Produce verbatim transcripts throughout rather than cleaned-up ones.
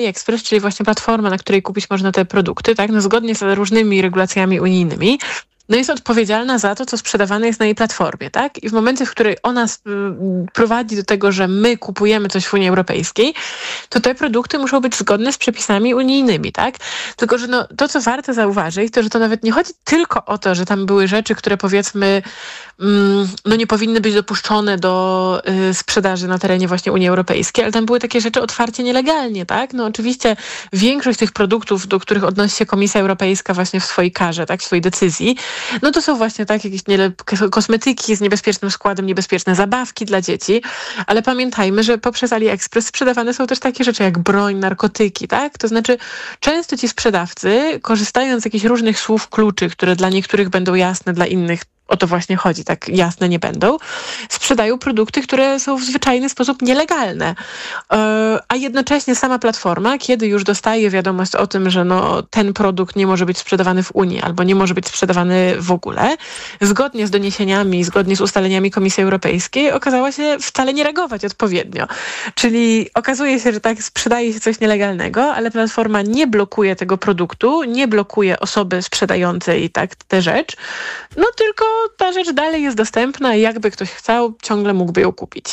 AliExpress, czyli właśnie platforma, na której kupić można te produkty, tak, no zgodnie z różnymi regulacjami unijnymi, no jest odpowiedzialna za to, co sprzedawane jest na jej platformie, tak? I w momencie, w której ona prowadzi do tego, że my kupujemy coś w Unii Europejskiej, to te produkty muszą być zgodne z przepisami unijnymi, tak? Tylko, że no, to, co warto zauważyć, to, że to nawet nie chodzi tylko o to, że tam były rzeczy, które powiedzmy mm, no nie powinny być dopuszczone do y, sprzedaży na terenie właśnie Unii Europejskiej, ale tam były takie rzeczy otwarcie nielegalnie, tak? No oczywiście większość tych produktów, do których odnosi się Komisja Europejska właśnie w swojej karze, tak? W swojej decyzji, no to są właśnie tak jakieś nie, kosmetyki z niebezpiecznym składem, niebezpieczne zabawki dla dzieci, ale pamiętajmy, że poprzez AliExpress sprzedawane są też takie rzeczy jak broń, narkotyki, tak? To znaczy często ci sprzedawcy, korzystając z jakichś różnych słów kluczy, które dla niektórych będą jasne, dla innych o to właśnie chodzi, tak jasne nie będą, sprzedają produkty, które są w zwyczajny sposób nielegalne. A jednocześnie sama platforma, kiedy już dostaje wiadomość o tym, że no, ten produkt nie może być sprzedawany w Unii albo nie może być sprzedawany w ogóle, zgodnie z doniesieniami, zgodnie z ustaleniami Komisji Europejskiej, okazała się wcale nie reagować odpowiednio. Czyli okazuje się, że tak sprzedaje się coś nielegalnego, ale platforma nie blokuje tego produktu, nie blokuje osoby sprzedającej tak tę rzecz, no tylko ta rzecz dalej jest dostępna i jakby ktoś chciał, ciągle mógłby ją kupić.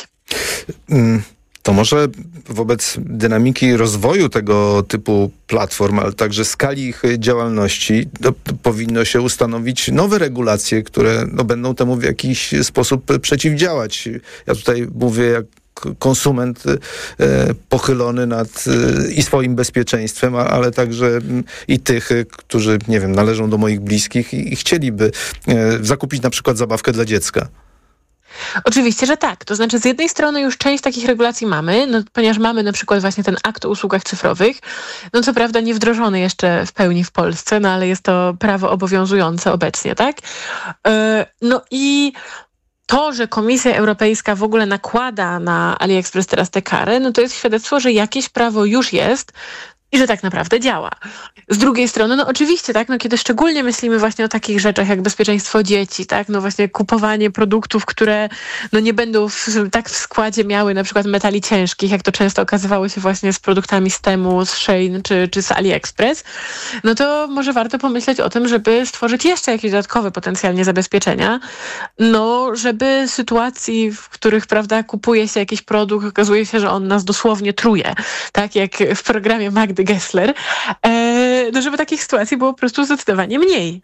To może wobec dynamiki rozwoju tego typu platform, ale także skali ich działalności, to powinno się ustanowić nowe regulacje, które no, będą temu w jakiś sposób przeciwdziałać. Ja tutaj mówię jak konsument e, pochylony nad e, i swoim bezpieczeństwem, a, ale także m, i tych, e, którzy, nie wiem, należą do moich bliskich i, i chcieliby e, zakupić na przykład zabawkę dla dziecka. Oczywiście, że tak. To znaczy z jednej strony już część takich regulacji mamy, no, ponieważ mamy na przykład właśnie ten akt o usługach cyfrowych, no co prawda nie wdrożony jeszcze w pełni w Polsce, no ale jest to prawo obowiązujące obecnie, tak? Yy, no i to, że Komisja Europejska w ogóle nakłada na AliExpress teraz te kary, no to jest świadectwo, że jakieś prawo już jest i że tak naprawdę działa. Z drugiej strony, no oczywiście, tak, no kiedy szczególnie myślimy właśnie o takich rzeczach jak bezpieczeństwo dzieci, tak, no właśnie kupowanie produktów, które no nie będą w, tak w składzie miały na przykład metali ciężkich, jak to często okazywało się właśnie z produktami z Temu, z Shein czy, czy z AliExpress, no to może warto pomyśleć o tym, żeby stworzyć jeszcze jakieś dodatkowe potencjalnie zabezpieczenia, no żeby sytuacji, w których, prawda, kupuje się jakiś produkt, okazuje się, że on nas dosłownie truje, tak, jak w programie Magdy Gessler, e, no żeby takich sytuacji było po prostu zdecydowanie mniej.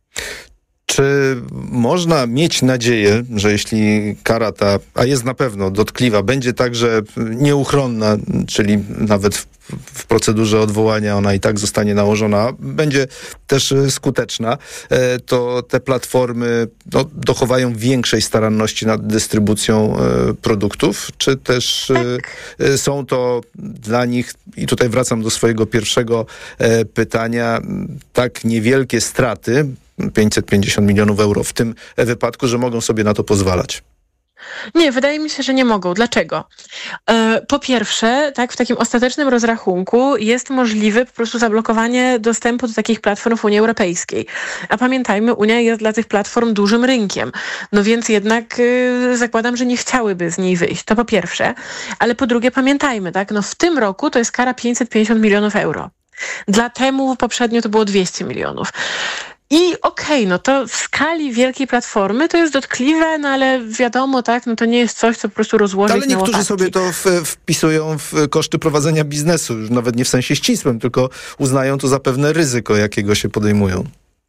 Czy można mieć nadzieję, że jeśli kara ta, a jest na pewno dotkliwa, będzie także nieuchronna, czyli nawet w, w procedurze odwołania ona i tak zostanie nałożona, będzie też skuteczna, to te platformy no, dochowają większej staranności nad dystrybucją e, produktów, czy też tak. e, są to dla nich, i tutaj wracam do swojego pierwszego e, pytania, tak niewielkie straty, pięćset pięćdziesiąt milionów euro w tym wypadku, że mogą sobie na to pozwalać? Nie, wydaje mi się, że nie mogą. Dlaczego? E, po pierwsze, tak, w takim ostatecznym rozrachunku jest możliwe po prostu zablokowanie dostępu do takich platform w Unii Europejskiej. A pamiętajmy, Unia jest dla tych platform dużym rynkiem. No więc jednak y, zakładam, że nie chciałyby z niej wyjść. To po pierwsze. Ale po drugie pamiętajmy, tak, no w tym roku to jest kara pięćset pięćdziesiąt milionów euro. Dla Temu poprzednio to było dwieście milionów. I okej, okay, no to w skali wielkiej platformy to jest dotkliwe, no ale wiadomo, tak, no to nie jest coś, co po prostu rozłożyć ale niektórzy na sobie to w, wpisują w koszty prowadzenia biznesu, już nawet nie w sensie ścisłym, tylko uznają to za pewne ryzyko, jakiego się podejmują.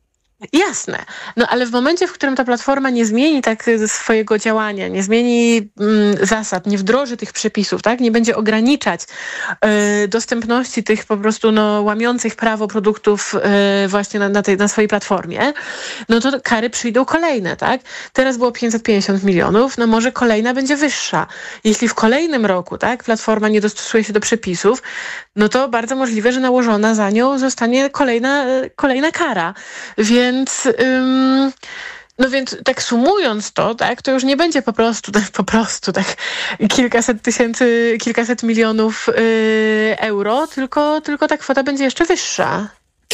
Jasne. No ale w momencie, w którym ta platforma nie zmieni tak swojego działania, nie zmieni mm, zasad, nie wdroży tych przepisów, tak, nie będzie ograniczać y, dostępności tych po prostu no, łamiących prawo produktów y, właśnie na, na, tej, na swojej platformie, no to kary przyjdą kolejne, tak? Teraz było pięćset pięćdziesiąt milionów, no może kolejna będzie wyższa. Jeśli w kolejnym roku, tak, platforma nie dostosuje się do przepisów, no to bardzo możliwe, że nałożona za nią zostanie kolejna, kolejna kara. Więc, ym, no więc tak sumując to, tak, to już nie będzie po prostu, tak, po prostu tak kilkaset tysięcy, kilkaset milionów yy, euro, tylko, tylko ta kwota będzie jeszcze wyższa.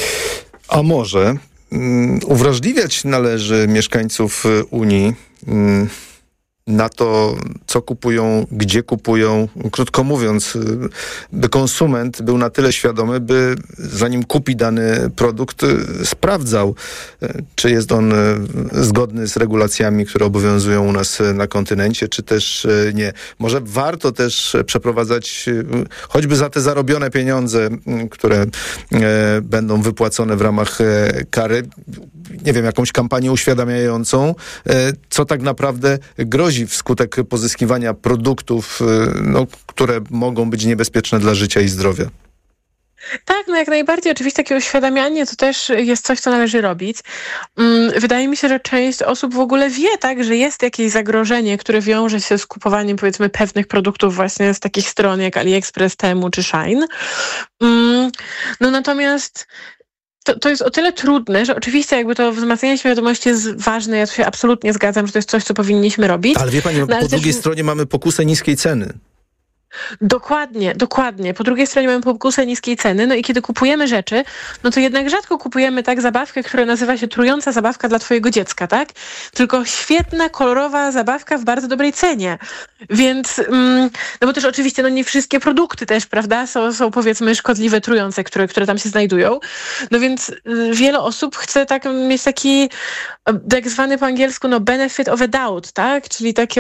A może um, uwrażliwiać należy mieszkańców Unii um, na to, co kupują, gdzie kupują. Krótko mówiąc, by konsument był na tyle świadomy, by zanim kupi dany produkt, sprawdzał, czy jest on zgodny z regulacjami, które obowiązują u nas na kontynencie, czy też nie. Może warto też przeprowadzać, choćby za te zarobione pieniądze, które będą wypłacone w ramach kary, nie wiem, jakąś kampanię uświadamiającą, co tak naprawdę grozi wskutek pozyskiwania produktów, no, które mogą być niebezpieczne dla życia i zdrowia. Tak, no jak najbardziej. Oczywiście takie uświadamianie to też jest coś, co należy robić. Wydaje mi się, że część osób w ogóle wie, tak, że jest jakieś zagrożenie, które wiąże się z kupowaniem, powiedzmy, pewnych produktów właśnie z takich stron jak AliExpress, Temu czy Shein. No natomiast To, to jest o tyle trudne, że oczywiście jakby to wzmacnianie świadomości jest ważne, ja tu się absolutnie zgadzam, że to jest coś, co powinniśmy robić. Ale wie pani, no, po drugiej też... stronie mamy pokusę niskiej ceny. Dokładnie, dokładnie. Po drugiej stronie mamy pokusę niskiej ceny, no i kiedy kupujemy rzeczy, no to jednak rzadko kupujemy tak zabawkę, która nazywa się trująca zabawka dla twojego dziecka, tak? Tylko świetna, kolorowa zabawka w bardzo dobrej cenie. Więc, mm, no bo też oczywiście, no nie wszystkie produkty też, prawda, są, są powiedzmy szkodliwe, trujące, które, które tam się znajdują. No więc y, wiele osób chce tak mieć taki tak zwany po angielsku, no benefit of a doubt, tak? Czyli taką,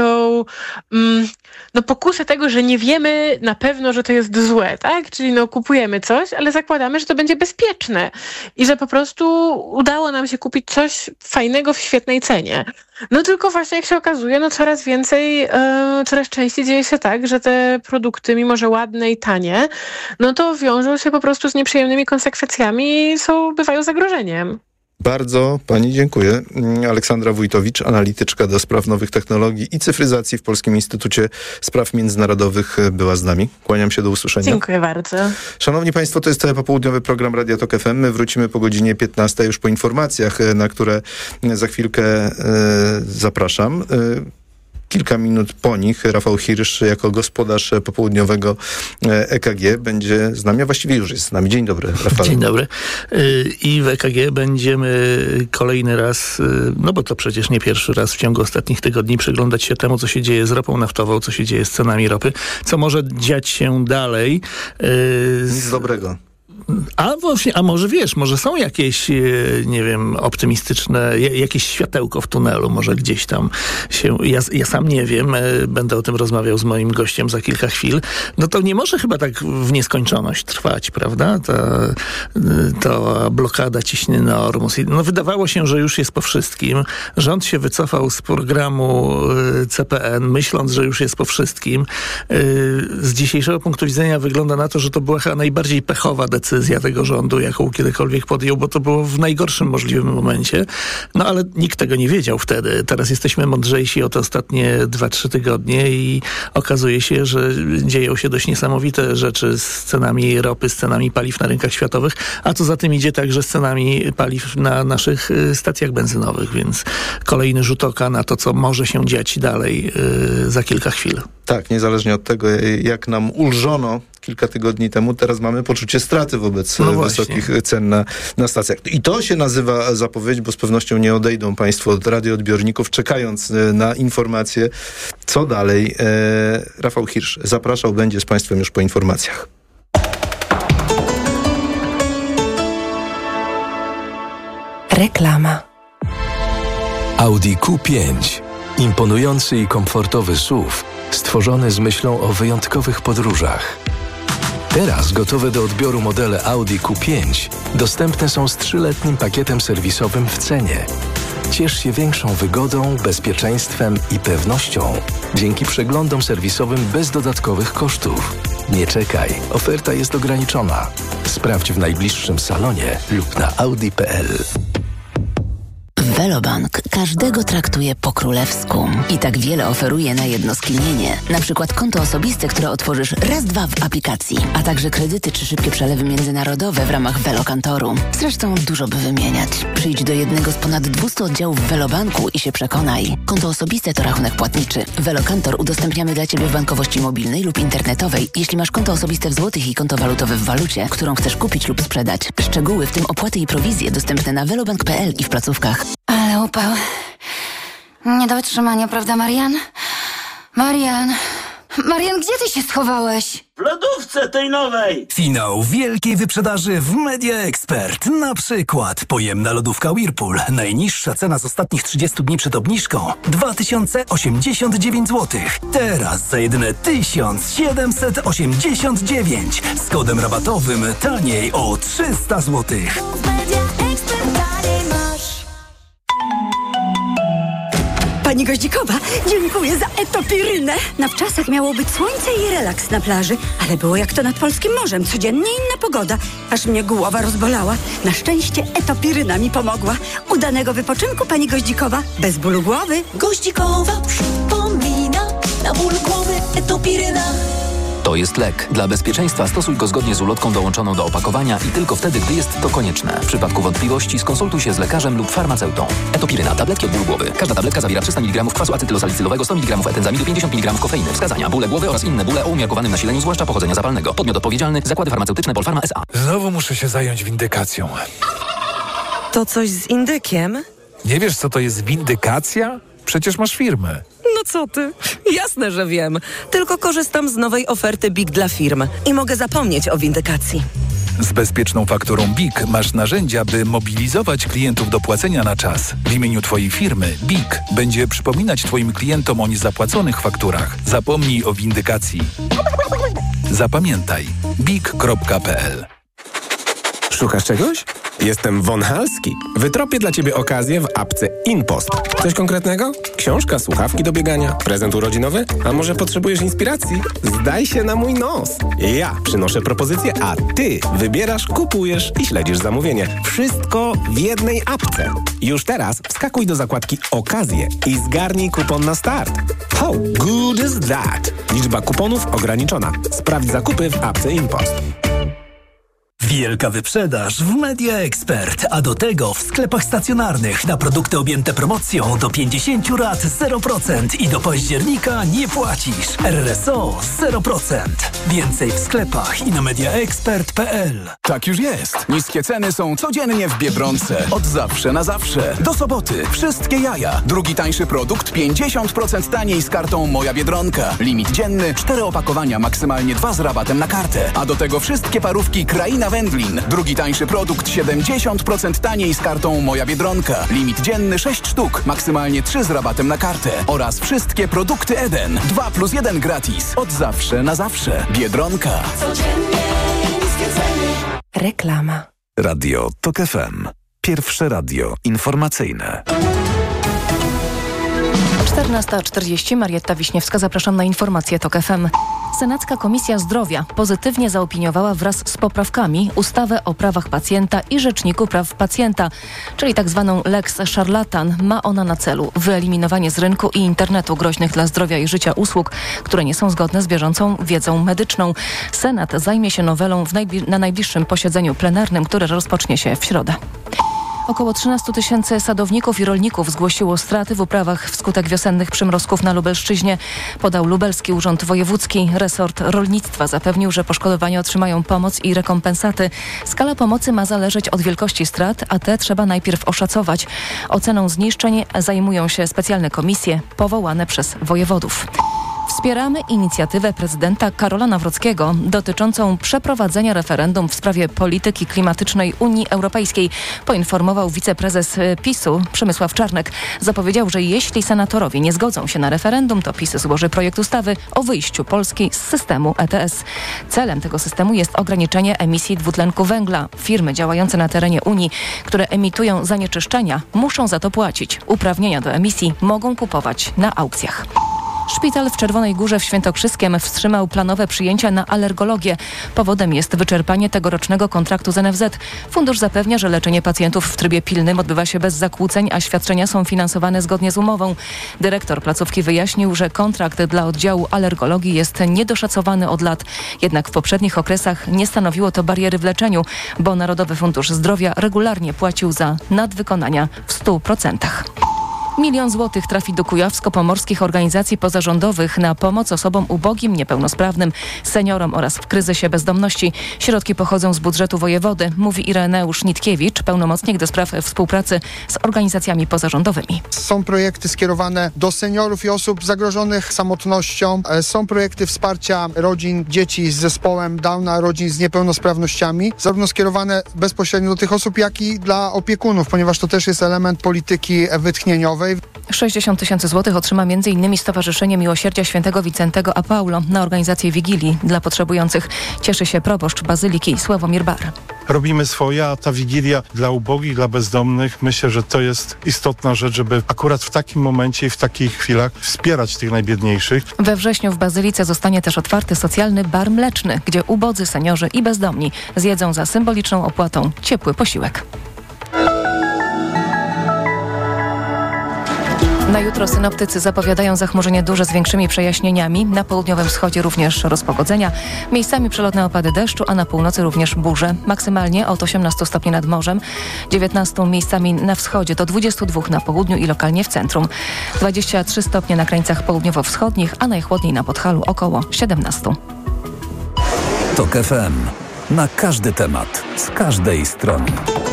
mm, no pokusę tego, że nie wiemy na pewno, że to jest złe, tak? Czyli no kupujemy coś, ale zakładamy, że to będzie bezpieczne i że po prostu udało nam się kupić coś fajnego w świetnej cenie. No tylko właśnie jak się okazuje, no coraz więcej, yy, coraz częściej dzieje się tak, że te produkty, mimo że ładne i tanie, no to wiążą się po prostu z nieprzyjemnymi konsekwencjami i są, bywają zagrożeniem. Bardzo pani dziękuję. Aleksandra Wójtowicz, analityczka do spraw nowych technologii i cyfryzacji w Polskim Instytucie Spraw Międzynarodowych, była z nami. Kłaniam się, do usłyszenia. Dziękuję bardzo. Szanowni państwo, to jest cały popołudniowy program Radia Tok F M. My wrócimy po godzinie piętnastej już po informacjach, na które za chwilkę e, zapraszam. E, Kilka minut po nich Rafał Hirsch jako gospodarz popołudniowego E K G będzie z nami, a właściwie już jest z nami. Dzień dobry, Rafał. Dzień dobry. I w E K G będziemy kolejny raz, no bo to przecież nie pierwszy raz w ciągu ostatnich tygodni, przyglądać się temu, co się dzieje z ropą naftową, co się dzieje z cenami ropy, co może dziać się dalej. Nic dobrego. A właśnie, a może wiesz, może są jakieś, nie wiem, optymistyczne, jakieś światełko w tunelu, może gdzieś tam się, ja, ja sam nie wiem, będę o tym rozmawiał z moim gościem za kilka chwil. No to nie może chyba tak w nieskończoność trwać, prawda? Ta, ta blokada ciśnienia Ormus. No wydawało się, że już jest po wszystkim. Rząd się wycofał z programu C P N, myśląc, że już jest po wszystkim. Z dzisiejszego punktu widzenia wygląda na to, że to była chyba najbardziej pechowa decyzja tego rządu, jaką kiedykolwiek podjął, bo to było w najgorszym możliwym momencie. No ale nikt tego nie wiedział wtedy. Teraz jesteśmy mądrzejsi o te ostatnie dwa, trzy tygodnie i okazuje się, że dzieją się dość niesamowite rzeczy z cenami ropy, z cenami paliw na rynkach światowych, a co za tym idzie także z cenami paliw na naszych stacjach benzynowych, więc kolejny rzut oka na to, co może się dziać dalej yy, za kilka chwil. Tak, niezależnie od tego, jak nam ulżono kilka tygodni temu, teraz mamy poczucie straty wobec no wysokich cen na, na stacjach. I to się nazywa zapowiedź, bo z pewnością nie odejdą państwo od radioodbiorników, czekając na informacje, co dalej. E, Rafał Hirsch zapraszał, będzie z państwem już po informacjach. Reklama. Audi Q pięć. Imponujący i komfortowy S U V, stworzony z myślą o wyjątkowych podróżach. Teraz gotowe do odbioru modele Audi Q pięć dostępne są z trzyletnim pakietem serwisowym w cenie. Ciesz się większą wygodą, bezpieczeństwem i pewnością dzięki przeglądom serwisowym bez dodatkowych kosztów. Nie czekaj, oferta jest ograniczona. Sprawdź w najbliższym salonie lub na audi kropka p l. Velobank każdego traktuje po królewsku i tak wiele oferuje na jedno skinienie. Na przykład konto osobiste, które otworzysz raz, dwa w aplikacji, a także kredyty czy szybkie przelewy międzynarodowe w ramach Velokantoru. Zresztą dużo by wymieniać. Przyjdź do jednego z ponad dwustu oddziałów Velobanku i się przekonaj. Konto osobiste to rachunek płatniczy. Velokantor udostępniamy dla Ciebie w bankowości mobilnej lub internetowej, jeśli masz konto osobiste w złotych i konto walutowe w walucie, którą chcesz kupić lub sprzedać. Szczegóły, w tym opłaty i prowizje, dostępne na velobank kropka p l i w placówkach. Ale upał. Nie do wytrzymania, prawda, Marian? Marian, Marian, gdzie ty się schowałeś? W lodówce tej nowej! Finał wielkiej wyprzedaży w Media Expert. Na przykład pojemna lodówka Whirlpool. Najniższa cena z ostatnich trzydziestu dni przed obniżką dwa tysiące osiemdziesiąt dziewięć złotych. Teraz za jedyne tysiąc siedemset osiemdziesiąt dziewięć. Z kodem rabatowym taniej o trzysta złotych. Pani Goździkowa, dziękuję za etopirynę. Na wczasach miało być słońce i relaks na plaży, ale było jak to nad polskim morzem. Codziennie inna pogoda. Aż mnie głowa rozbolała. Na szczęście etopiryna mi pomogła. Udanego wypoczynku, pani Goździkowa, bez bólu głowy. Goździkowa przypomina, na ból głowy etopiryna. To jest lek. Dla bezpieczeństwa stosuj go zgodnie z ulotką dołączoną do opakowania i tylko wtedy, gdy jest to konieczne. W przypadku wątpliwości skonsultuj się z lekarzem lub farmaceutą. Etopiryna. Tabletki od bólu głowy. Każda tabletka zawiera trzysta miligramów kwasu acetylosalicylowego, sto miligramów etenzamidu, pięćdziesiąt miligramów kofeiny. Wskazania: bóle głowy oraz inne bóle o umiarkowanym nasileniu, zwłaszcza pochodzenia zapalnego. Podmiot odpowiedzialny: Zakłady Farmaceutyczne Polpharma S A. Znowu muszę się zająć windykacją. To coś z indykiem? Nie wiesz, co to jest windykacja? Przecież masz firmę. No co ty? Jasne, że wiem. Tylko korzystam z nowej oferty B I K dla firm i mogę zapomnieć o windykacji. Z bezpieczną fakturą B I K masz narzędzia, by mobilizować klientów do płacenia na czas. W imieniu twojej firmy B I K będzie przypominać twoim klientom o niezapłaconych fakturach. Zapomnij o windykacji. Zapamiętaj. bik kropka p l. Szukasz czegoś? Jestem Von Halski. Wytropię dla Ciebie okazję w apce InPost. Coś konkretnego? Książka, słuchawki do biegania, prezent urodzinowy? A może potrzebujesz inspiracji? Zdaj się na mój nos. Ja przynoszę propozycję, a Ty wybierasz, kupujesz i śledzisz zamówienie. Wszystko w jednej apce. Już teraz wskakuj do zakładki Okazje i zgarnij kupon na start. How good is that? Liczba kuponów ograniczona. Sprawdź zakupy w apce InPost. Wielka wyprzedaż w Media Expert, a do tego w sklepach stacjonarnych na produkty objęte promocją do pięćdziesiąt lat zero procent i do października nie płacisz. R R S O zero procent. Więcej w sklepach i na mediaexpert kropka p l. Tak już jest. Niskie ceny są codziennie w Biedronce. Od zawsze na zawsze. Do soboty. Wszystkie jaja. Drugi tańszy produkt pięćdziesiąt procent taniej z kartą Moja Biedronka. Limit dzienny, cztery opakowania, maksymalnie dwa z rabatem na kartę. A do tego wszystkie parówki Kraina Wędlin. Drugi tańszy produkt siedemdziesiąt procent taniej z kartą Moja Biedronka. Limit dzienny sześć sztuk, maksymalnie trzy z rabatem na kartę. Oraz wszystkie produkty Eden. dwa plus jeden gratis. Od zawsze na zawsze. Biedronka. Codziennie niskie ceny. Reklama. Radio Tok F M. Pierwsze radio informacyjne. czternasta czterdzieści, Marietta Wiśniewska, zapraszam na informacje Tok F M. Senacka Komisja Zdrowia pozytywnie zaopiniowała wraz z poprawkami ustawę o prawach pacjenta i Rzeczniku Praw Pacjenta, czyli tak zwaną Lex Szarlatan. Ma ona na celu wyeliminowanie z rynku i internetu groźnych dla zdrowia i życia usług, które nie są zgodne z bieżącą wiedzą medyczną. Senat zajmie się nowelą w najbli- na najbliższym posiedzeniu plenarnym, które rozpocznie się w środę. Około trzynaście tysięcy sadowników i rolników zgłosiło straty w uprawach wskutek wiosennych przymrozków na Lubelszczyźnie, podał Lubelski Urząd Wojewódzki. Resort rolnictwa zapewnił, że poszkodowani otrzymają pomoc i rekompensaty. Skala pomocy ma zależeć od wielkości strat, a te trzeba najpierw oszacować. Oceną zniszczeń zajmują się specjalne komisje powołane przez wojewodów. Wspieramy inicjatywę prezydenta Karola Nawrockiego dotyczącą przeprowadzenia referendum w sprawie polityki klimatycznej Unii Europejskiej, poinformował wiceprezes PiSu Przemysław Czarnek. Zapowiedział, że jeśli senatorowie nie zgodzą się na referendum, to PiS złoży projekt ustawy o wyjściu Polski z systemu E T S. Celem tego systemu jest ograniczenie emisji dwutlenku węgla. Firmy działające na terenie Unii, które emitują zanieczyszczenia, muszą za to płacić. Uprawnienia do emisji mogą kupować na aukcjach. Szpital w Czerwonej Górze w Świętokrzyskiem wstrzymał planowe przyjęcia na alergologię. Powodem jest wyczerpanie tegorocznego kontraktu z N F Z. Fundusz zapewnia, że leczenie pacjentów w trybie pilnym odbywa się bez zakłóceń, a świadczenia są finansowane zgodnie z umową. Dyrektor placówki wyjaśnił, że kontrakt dla oddziału alergologii jest niedoszacowany od lat. Jednak w poprzednich okresach nie stanowiło to bariery w leczeniu, bo Narodowy Fundusz Zdrowia regularnie płacił za nadwykonania w stu procentach. Milion złotych trafi do kujawsko-pomorskich organizacji pozarządowych na pomoc osobom ubogim, niepełnosprawnym, seniorom oraz w kryzysie bezdomności. Środki pochodzą z budżetu wojewody, mówi Ireneusz Nitkiewicz, pełnomocnik do spraw współpracy z organizacjami pozarządowymi. Są projekty skierowane do seniorów i osób zagrożonych samotnością. Są projekty wsparcia rodzin, dzieci z zespołem Downa, rodzin z niepełnosprawnościami, zarówno skierowane bezpośrednio do tych osób, jak i dla opiekunów, ponieważ to też jest element polityki wytchnieniowej. sześćdziesiąt tysięcy złotych otrzyma m.in. Stowarzyszenie Miłosierdzia Świętego Wincentego a Paulo na organizację Wigilii dla potrzebujących. Cieszy się proboszcz Bazyliki Sławomir Bar. Robimy swoje, a ta Wigilia dla ubogich, dla bezdomnych, myślę, że to jest istotna rzecz, żeby akurat w takim momencie i w takich chwilach wspierać tych najbiedniejszych. We wrześniu w Bazylice zostanie też otwarty socjalny bar mleczny, gdzie ubodzy, seniorzy i bezdomni zjedzą za symboliczną opłatą ciepły posiłek. Na jutro synoptycy zapowiadają zachmurzenie duże z większymi przejaśnieniami. Na południowym wschodzie również rozpogodzenia. Miejscami przelotne opady deszczu, a na północy również burze. Maksymalnie od osiemnaście stopni nad morzem, dziewiętnaście miejscami na wschodzie, do dwudziestu dwóch na południu i lokalnie w centrum. dwadzieścia trzy stopnie na krańcach południowo-wschodnich, a najchłodniej na Podhalu około siedemnaście. Tok F M. Na każdy temat, z każdej strony.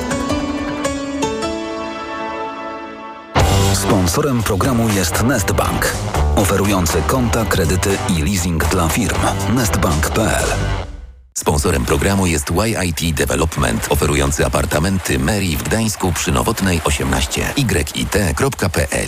Sponsorem programu jest Nestbank, oferujący konta, kredyty i leasing dla firm. nestbank kropka p l. Sponsorem programu jest Y I T Development, oferujący apartamenty Meri w Gdańsku przy Nowotnej osiemnaście. y i t kropka p l.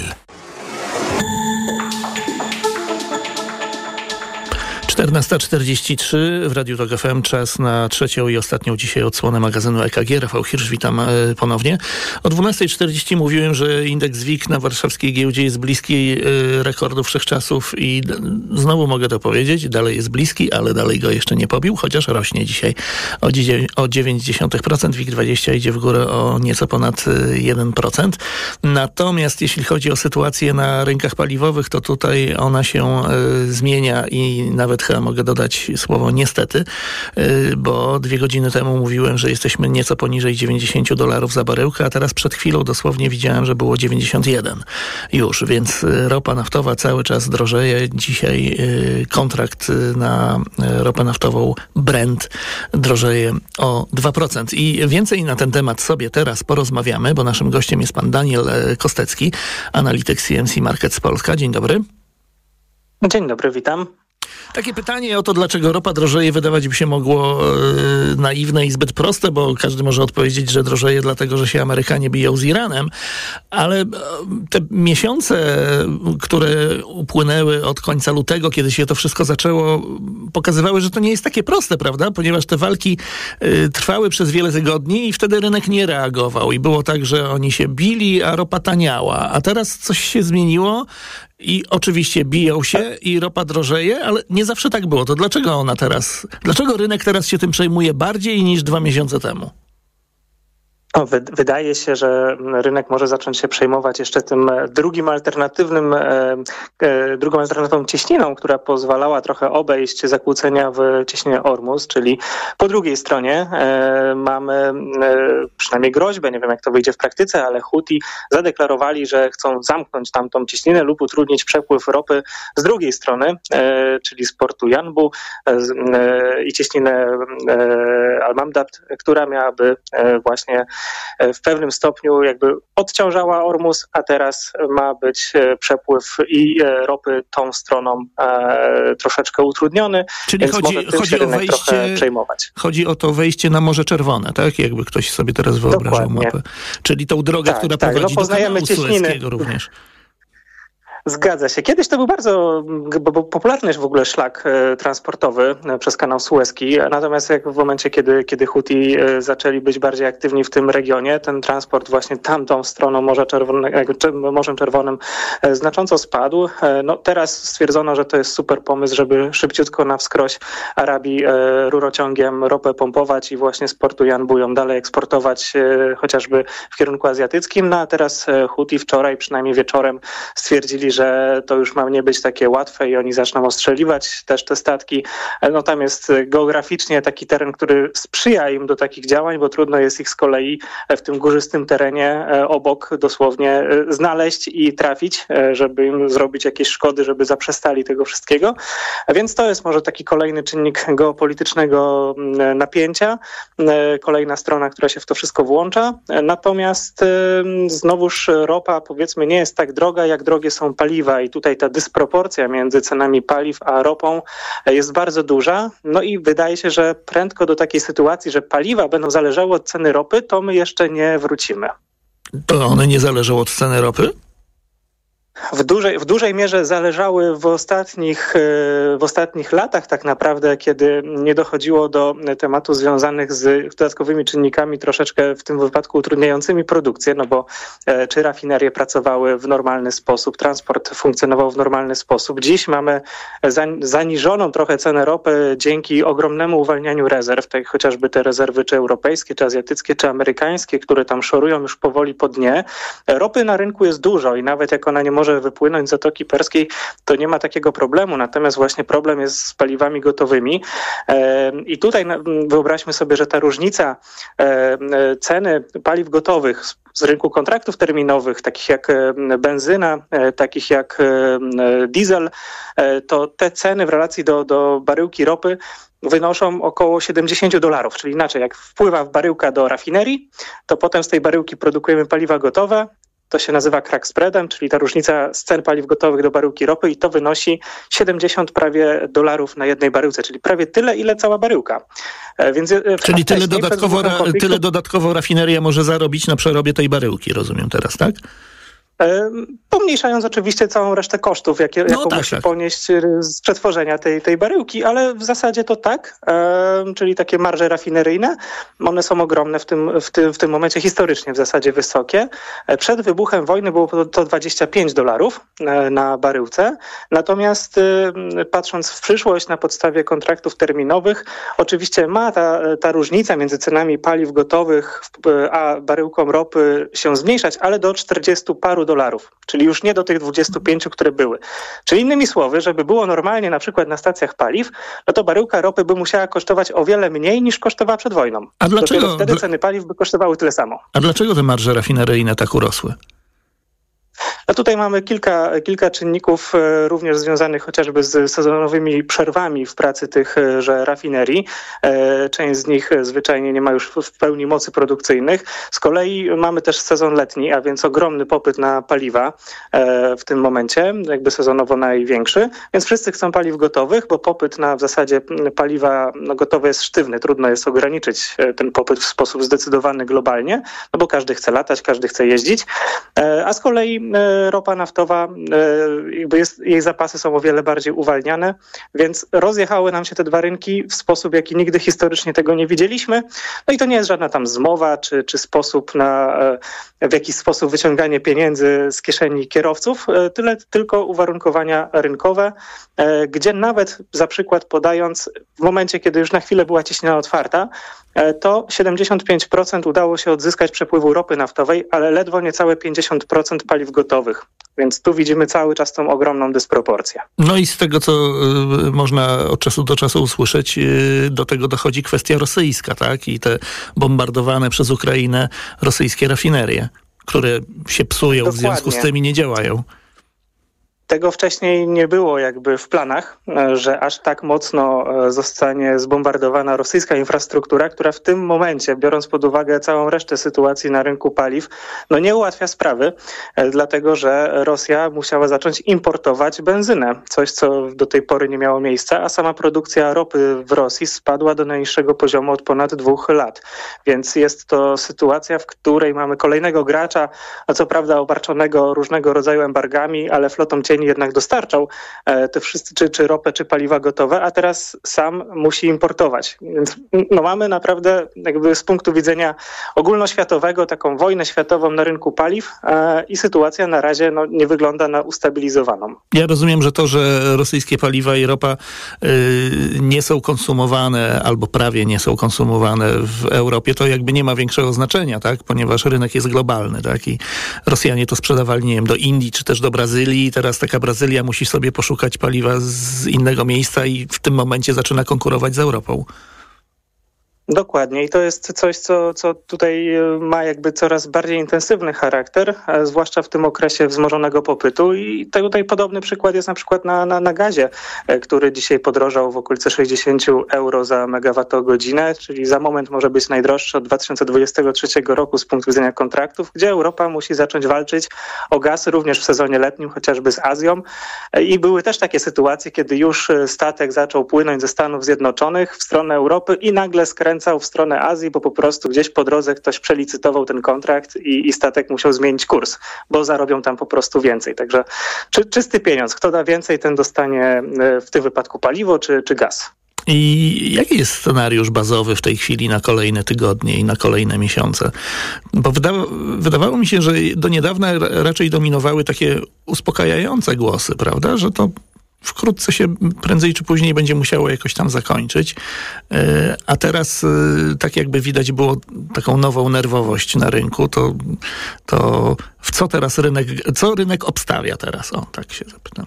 czternasta czterdzieści trzy w Radiu Tok F M. Czas na trzecią i ostatnią dzisiaj odsłonę magazynu E K G. Rafał Hirsch, witam e, ponownie. O dwunasta czterdzieści mówiłem, że indeks W I G na warszawskiej giełdzie jest bliski e, rekordu wszechczasów i d- znowu mogę to powiedzieć. Dalej jest bliski, ale dalej go jeszcze nie pobił, chociaż rośnie dzisiaj o, dzie- o dziewięć dziesiątych procent. W I G dwadzieścia idzie w górę o nieco ponad e, jeden procent. Natomiast jeśli chodzi o sytuację na rynkach paliwowych, to tutaj ona się e, zmienia i nawet chyba mogę dodać słowo niestety, bo dwie godziny temu mówiłem, że jesteśmy nieco poniżej dziewięćdziesiąt dolarów za baryłkę, a teraz przed chwilą dosłownie widziałem, że było dziewięćdziesiąt jeden już, więc ropa naftowa cały czas drożeje. Dzisiaj kontrakt na ropę naftową Brent drożeje o dwa procent. I więcej na ten temat sobie teraz porozmawiamy, bo naszym gościem jest pan Daniel Kostecki, analityk C M C Markets Polska. Dzień dobry. Dzień dobry, witam. Takie pytanie o to, dlaczego ropa drożeje, wydawać by się mogło e, naiwne i zbyt proste, bo każdy może odpowiedzieć, że drożeje dlatego, że się Amerykanie biją z Iranem, ale te miesiące, które upłynęły od końca lutego, kiedy się to wszystko zaczęło, pokazywały, że to nie jest takie proste, prawda? Ponieważ te walki e, trwały przez wiele tygodni i wtedy rynek nie reagował i było tak, że oni się bili, a ropa taniała, a teraz coś się zmieniło. I oczywiście biją się i ropa drożeje, ale nie zawsze tak było. To dlaczego ona teraz, dlaczego rynek teraz się tym przejmuje bardziej niż dwa miesiące temu? O, wy, wydaje się, że rynek może zacząć się przejmować jeszcze tym drugim alternatywnym, e, e, drugą alternatywną cieśniną, która pozwalała trochę obejść zakłócenia w cieśninie Ormus, czyli po drugiej stronie e, mamy e, przynajmniej groźbę, nie wiem jak to wyjdzie w praktyce, ale Huti zadeklarowali, że chcą zamknąć tamtą cieśninę lub utrudnić przepływ ropy z drugiej strony, e, czyli z portu Janbu e, e, i cieśninę e, Al-Mamdab, która miałaby e, właśnie w pewnym stopniu jakby odciążała Ormus, a teraz ma być przepływ i ropy tą stroną e, troszeczkę utrudniony, czyli więc chodzi, może tym chodzi się o rynek wejście, trochę przejmować. Chodzi o to wejście na Morze Czerwone, tak? Jakby ktoś sobie teraz wyobrażał Dokładnie. mapę. Czyli tą drogę, tak, która tak. prowadzi no, do kanału cieśniny. Sueskiego również. Zgadza się. Kiedyś to był bardzo popularny w ogóle szlak transportowy przez kanał Suezki, natomiast jak w momencie, kiedy, kiedy Huti zaczęli być bardziej aktywni w tym regionie, ten transport właśnie tamtą stroną Morza Czerwonego, Morzem Czerwonym znacząco spadł. No, teraz stwierdzono, że to jest super pomysł, żeby szybciutko na wskroś Arabii rurociągiem ropę pompować i właśnie z portu Janbu ją dalej eksportować chociażby w kierunku azjatyckim. No a teraz Huti wczoraj, przynajmniej wieczorem, stwierdzili, że to już ma nie być takie łatwe i oni zaczną ostrzeliwać też te statki. No tam jest geograficznie taki teren, który sprzyja im do takich działań, bo trudno jest ich z kolei w tym górzystym terenie obok dosłownie znaleźć i trafić, żeby im zrobić jakieś szkody, żeby zaprzestali tego wszystkiego. Więc to jest może taki kolejny czynnik geopolitycznego napięcia, kolejna strona, która się w to wszystko włącza. Natomiast znowuż ropa, powiedzmy, nie jest tak droga, jak drogie są paliwa i tutaj ta dysproporcja między cenami paliw a ropą jest bardzo duża. No i wydaje się, że prędko do takiej sytuacji, że paliwa będą zależały od ceny ropy, to my jeszcze nie wrócimy. To one nie zależą od ceny ropy? W dużej, w dużej mierze zależały w ostatnich, w ostatnich latach tak naprawdę, kiedy nie dochodziło do tematów związanych z dodatkowymi czynnikami troszeczkę w tym wypadku utrudniającymi produkcję, no bo czy rafinerie pracowały w normalny sposób, transport funkcjonował w normalny sposób. Dziś mamy zaniżoną trochę cenę ropy dzięki ogromnemu uwalnianiu rezerw, tak chociażby te rezerwy czy europejskie, czy azjatyckie, czy amerykańskie, które tam szorują już powoli po dnie. Ropy na rynku jest dużo i nawet jak ona nie może wypłynąć z Zatoki Perskiej, to nie ma takiego problemu. Natomiast właśnie problem jest z paliwami gotowymi. I tutaj wyobraźmy sobie, że ta różnica ceny paliw gotowych z rynku kontraktów terminowych, takich jak benzyna, takich jak diesel, to te ceny w relacji do, do baryłki ropy wynoszą około siedemdziesiąt dolarów, czyli inaczej, jak wpływa w baryłka do rafinerii, to potem z tej baryłki produkujemy paliwa gotowe. To się nazywa crack spreadem, czyli ta różnica z cen paliw gotowych do baryłki ropy i to wynosi siedemdziesiąt prawie dolarów na jednej baryłce, czyli prawie tyle, ile cała baryłka. Więc czyli tyle dodatkowo, ra, tyle dodatkowo rafineria może zarobić na przerobie tej baryłki, rozumiem teraz, tak? Pomniejszając oczywiście całą resztę kosztów, jakie, no, jaką tak, musi tak. ponieść z przetworzenia tej, tej baryłki, ale w zasadzie to tak, e, czyli takie marże rafineryjne, one są ogromne w tym, w, tym, w tym momencie, historycznie w zasadzie wysokie. Przed wybuchem wojny było to dwadzieścia pięć dolarów na baryłce, natomiast e, patrząc w przyszłość na podstawie kontraktów terminowych, oczywiście ma ta, ta różnica między cenami paliw gotowych a baryłką ropy się zmniejszać, ale do czterdziestu paru dolarów, czyli już nie do tych dwudziestu pięciu, które były. Czyli innymi słowy, żeby było normalnie na przykład na stacjach paliw, no to baryłka ropy by musiała kosztować o wiele mniej niż kosztowała przed wojną. A dlaczego? Dopiero wtedy ceny paliw by kosztowały tyle samo. A dlaczego te marże rafineryjne tak urosły? No tutaj mamy kilka, kilka czynników e, również związanych chociażby z sezonowymi przerwami w pracy tychże rafinerii. E, część z nich zwyczajnie nie ma już w pełni mocy produkcyjnych. Z kolei mamy też sezon letni, a więc ogromny popyt na paliwa e, w tym momencie, jakby sezonowo największy. Więc wszyscy chcą paliw gotowych, bo popyt na w zasadzie paliwa no, gotowe jest sztywny. Trudno jest ograniczyć ten popyt w sposób zdecydowany globalnie, no bo każdy chce latać, każdy chce jeździć. E, a z kolei ropa naftowa, jakby jest, jej zapasy są o wiele bardziej uwalniane, więc rozjechały nam się te dwa rynki w sposób, jaki nigdy historycznie tego nie widzieliśmy. No i to nie jest żadna tam zmowa, czy, czy sposób na w jakiś sposób wyciąganie pieniędzy z kieszeni kierowców, tyle tylko uwarunkowania rynkowe, gdzie nawet za przykład podając, w momencie, kiedy już na chwilę była ciśnina otwarta, to siedemdziesiąt pięć procent udało się odzyskać przepływu ropy naftowej, ale ledwo niecałe pięćdziesiąt procent paliw gotowych. Więc tu widzimy cały czas tą ogromną dysproporcję. No i z tego, co y, można od czasu do czasu usłyszeć, y, do tego dochodzi kwestia rosyjska, tak? I te bombardowane przez Ukrainę rosyjskie rafinerie, które się psują, Dokładnie. W związku z tym i nie działają. Tego wcześniej nie było jakby w planach, że aż tak mocno zostanie zbombardowana rosyjska infrastruktura, która w tym momencie, biorąc pod uwagę całą resztę sytuacji na rynku paliw, no nie ułatwia sprawy, dlatego że Rosja musiała zacząć importować benzynę, coś co do tej pory nie miało miejsca, a sama produkcja ropy w Rosji spadła do najniższego poziomu od ponad dwóch lat. Więc jest to sytuacja, w której mamy kolejnego gracza, a co prawda obarczonego różnego rodzaju embargami, ale flotą cieni jednak dostarczał te wszyscy, czy, czy ropę, czy paliwa gotowe, a teraz sam musi importować. Więc no mamy naprawdę jakby z punktu widzenia ogólnoświatowego taką wojnę światową na rynku paliw e, i sytuacja na razie no, nie wygląda na ustabilizowaną. Ja rozumiem, że to, że rosyjskie paliwa i ropa y, nie są konsumowane albo prawie nie są konsumowane w Europie, to jakby nie ma większego znaczenia, tak? Ponieważ rynek jest globalny, tak? I Rosjanie to sprzedawali, nie wiem, do Indii czy też do Brazylii i teraz taka Brazylia musi sobie poszukać paliwa z innego miejsca i w tym momencie zaczyna konkurować z Europą. Dokładnie i to jest coś, co, co tutaj ma jakby coraz bardziej intensywny charakter, zwłaszcza w tym okresie wzmożonego popytu i tutaj podobny przykład jest na przykład na, na, na gazie, który dzisiaj podrożał w okolicy sześćdziesiąt euro za megawattogodzinę, czyli za moment może być najdroższy od dwa tysiące dwudziestego trzeciego roku z punktu widzenia kontraktów, gdzie Europa musi zacząć walczyć o gaz również w sezonie letnim, chociażby z Azją i były też takie sytuacje, kiedy już statek zaczął płynąć ze Stanów Zjednoczonych w stronę Europy i nagle skręcał w stronę Azji, bo po prostu gdzieś po drodze ktoś przelicytował ten kontrakt i, i statek musiał zmienić kurs, bo zarobią tam po prostu więcej. Także czy, czysty pieniądz. Kto da więcej, ten dostanie w tym wypadku paliwo czy, czy gaz. I jaki jest scenariusz bazowy w tej chwili na kolejne tygodnie i na kolejne miesiące? Bo wyda- wydawało mi się, że do niedawna raczej dominowały takie uspokajające głosy, prawda? Że to wkrótce się prędzej czy później będzie musiało jakoś tam zakończyć. A teraz tak jakby widać było taką nową nerwowość na rynku. To, to w co teraz rynek, co rynek obstawia teraz? O, tak się zapytam.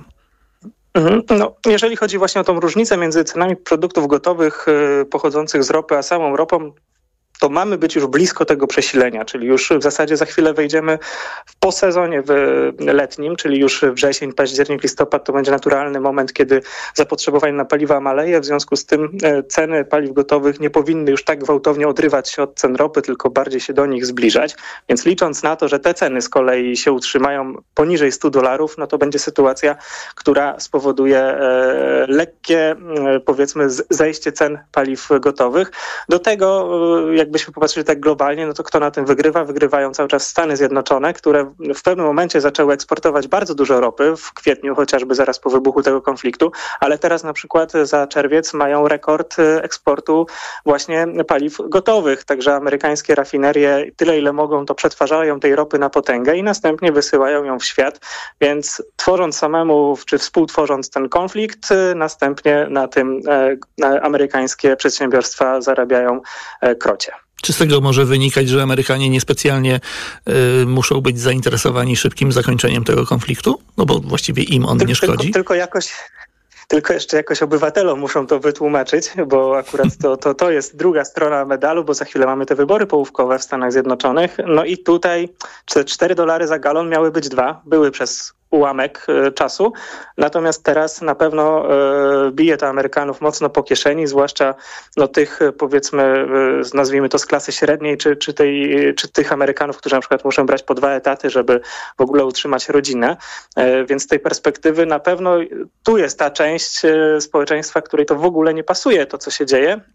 No, jeżeli chodzi właśnie o tą różnicę między cenami produktów gotowych pochodzących z ropy, a samą ropą, to mamy być już blisko tego przesilenia, czyli już w zasadzie za chwilę wejdziemy w posezonie w letnim, czyli już wrzesień, październik, listopad to będzie naturalny moment, kiedy zapotrzebowanie na paliwa maleje, w związku z tym ceny paliw gotowych nie powinny już tak gwałtownie odrywać się od cen ropy, tylko bardziej się do nich zbliżać, więc licząc na to, że te ceny z kolei się utrzymają poniżej stu dolarów, no to będzie sytuacja, która spowoduje e, lekkie, e, powiedzmy, zejście cen paliw gotowych. Do tego, e, jakbyśmy popatrzyli tak globalnie, no to kto na tym wygrywa? Wygrywają cały czas Stany Zjednoczone, które w pewnym momencie zaczęły eksportować bardzo dużo ropy, w kwietniu chociażby zaraz po wybuchu tego konfliktu, ale teraz na przykład za czerwiec mają rekord eksportu właśnie paliw gotowych, także amerykańskie rafinerie tyle ile mogą to przetwarzają tej ropy na potęgę i następnie wysyłają ją w świat, więc tworząc samemu czy współtworząc ten konflikt, następnie na tym e, amerykańskie przedsiębiorstwa zarabiają e, krocie. Czy z tego może wynikać, że Amerykanie niespecjalnie y, muszą być zainteresowani szybkim zakończeniem tego konfliktu? No bo właściwie im on Tyl, nie szkodzi. Tylko, tylko jakoś... Tylko jeszcze jakoś obywatelom muszą to wytłumaczyć, bo akurat to, to, to jest druga strona medalu, bo za chwilę mamy te wybory połówkowe w Stanach Zjednoczonych. No i tutaj cztery dolary za galon miały być dwa, były przez ułamek y, czasu, natomiast teraz na pewno y, bije to Amerykanów mocno po kieszeni, zwłaszcza no, tych powiedzmy, y, nazwijmy to z klasy średniej, czy, czy, tej, czy tych Amerykanów, którzy na przykład muszą brać po dwa etaty, żeby w ogóle utrzymać rodzinę, y, więc z tej perspektywy na pewno tu jest ta część y, społeczeństwa, której to w ogóle nie pasuje, to co się dzieje y,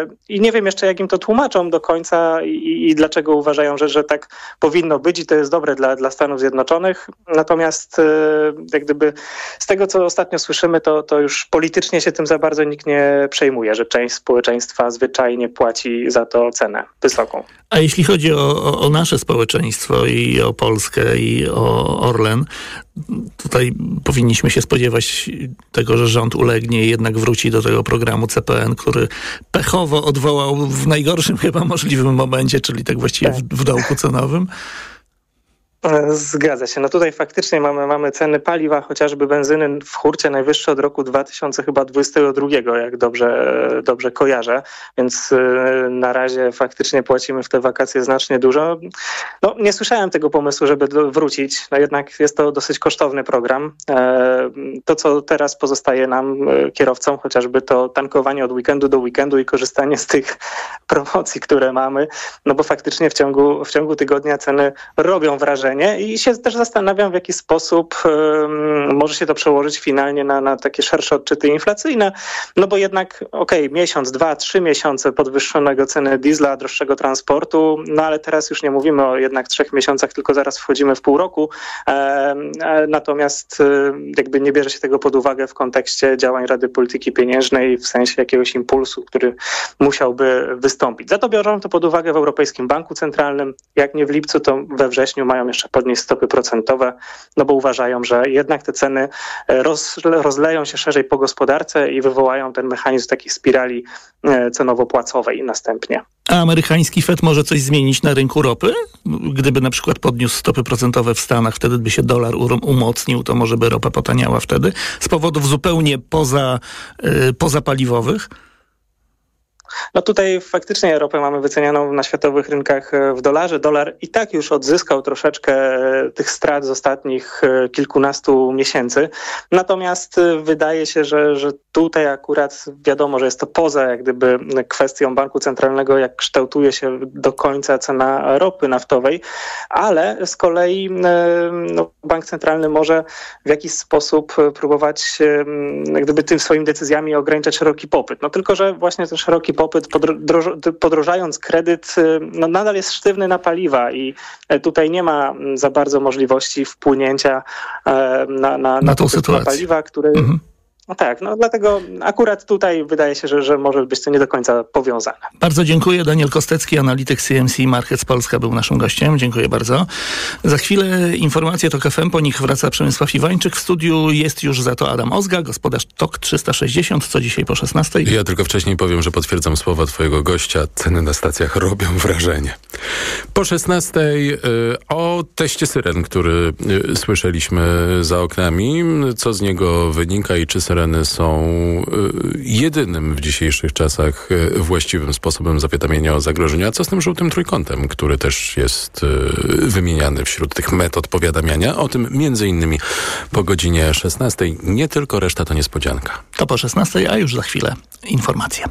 i nie wiem jeszcze jak im to tłumaczą do końca i, i dlaczego uważają, że, że tak powinno być i to jest dobre dla, dla Stanów Zjednoczonych, natomiast jak gdyby z tego, co ostatnio słyszymy, to, to już politycznie się tym za bardzo nikt nie przejmuje, że część społeczeństwa zwyczajnie płaci za to cenę wysoką. A jeśli chodzi o, o, o nasze społeczeństwo i o Polskę i o Orlen, tutaj powinniśmy się spodziewać tego, że rząd ulegnie i jednak wróci do tego programu C P N, który pechowo odwołał w najgorszym chyba możliwym momencie, czyli tak właściwie w, w dołku cenowym. Zgadza się. No tutaj faktycznie mamy, mamy ceny paliwa, chociażby benzyny w hurcie najwyższe od roku dwa tysiące dwudziestego drugiego, jak dobrze, dobrze kojarzę, więc na razie faktycznie płacimy w te wakacje znacznie dużo. No nie słyszałem tego pomysłu, żeby wrócić, no jednak jest to dosyć kosztowny program. To, co teraz pozostaje nam, kierowcom, chociażby to tankowanie od weekendu do weekendu i korzystanie z tych promocji, które mamy, no bo faktycznie w ciągu, w ciągu tygodnia ceny robią wrażenie. I się też zastanawiam, w jaki sposób um, może się to przełożyć finalnie na, na takie szersze odczyty inflacyjne, no bo jednak okej, okay, miesiąc, dwa, trzy miesiące podwyższonego ceny diesla, droższego transportu, no ale teraz już nie mówimy o jednak trzech miesiącach, tylko zaraz wchodzimy w pół roku, e, e, natomiast e, jakby nie bierze się tego pod uwagę w kontekście działań Rady Polityki Pieniężnej, w sensie jakiegoś impulsu, który musiałby wystąpić. Za to biorą to pod uwagę w Europejskim Banku Centralnym, jak nie w lipcu, to we wrześniu mają jeszcze jeszcze podnieść stopy procentowe, no bo uważają, że jednak te ceny roz, rozleją się szerzej po gospodarce i wywołają ten mechanizm takiej spirali cenowo-płacowej następnie. A amerykański Fed może coś zmienić na rynku ropy? Gdyby na przykład podniósł stopy procentowe w Stanach, wtedy by się dolar umocnił, to może by ropa potaniała wtedy z powodów zupełnie poza, yy, pozapaliwowych? No tutaj faktycznie ropę mamy wycenianą na światowych rynkach w dolarze. Dolar i tak już odzyskał troszeczkę tych strat z ostatnich kilkunastu miesięcy. Natomiast wydaje się, że, że tutaj akurat wiadomo, że jest to poza jak gdyby kwestią banku centralnego, jak kształtuje się do końca cena ropy naftowej, ale z kolei no, bank centralny może w jakiś sposób próbować jak gdyby tym swoimi decyzjami ograniczać szeroki popyt. No tylko, że właśnie ten szeroki popyt podroż- podrożając kredyt no, nadal jest sztywny na paliwa i tutaj nie ma za bardzo możliwości wpłynięcia na, na, na, na tą sytuację. Na paliwa, który... Mhm. No tak, no dlatego akurat tutaj wydaje się, że, że może być to nie do końca powiązane. Bardzo dziękuję. Daniel Kostecki, analityk C M C Markets Polska był naszym gościem. Dziękuję bardzo. Za chwilę informacje TOK F M, po nich wraca Przemysław Iwańczyk. W studiu jest już za to Adam Ozga, gospodarz TOK trzysta sześćdziesiąt, co dzisiaj po szesnastej. Ja tylko wcześniej powiem, że potwierdzam słowa twojego gościa. Ceny na stacjach robią wrażenie. Po szesnastej y, o teście syren, który y, słyszeliśmy za oknami. Co z niego wynika i czy syreny są jedynym w dzisiejszych czasach właściwym sposobem zawiadamiania o zagrożeniu. A co z tym żółtym trójkątem, który też jest wymieniany wśród tych metod powiadamiania? O tym między innymi po godzinie szesnastej. Nie tylko, reszta to niespodzianka. To po szesnastej, a już za chwilę informacje.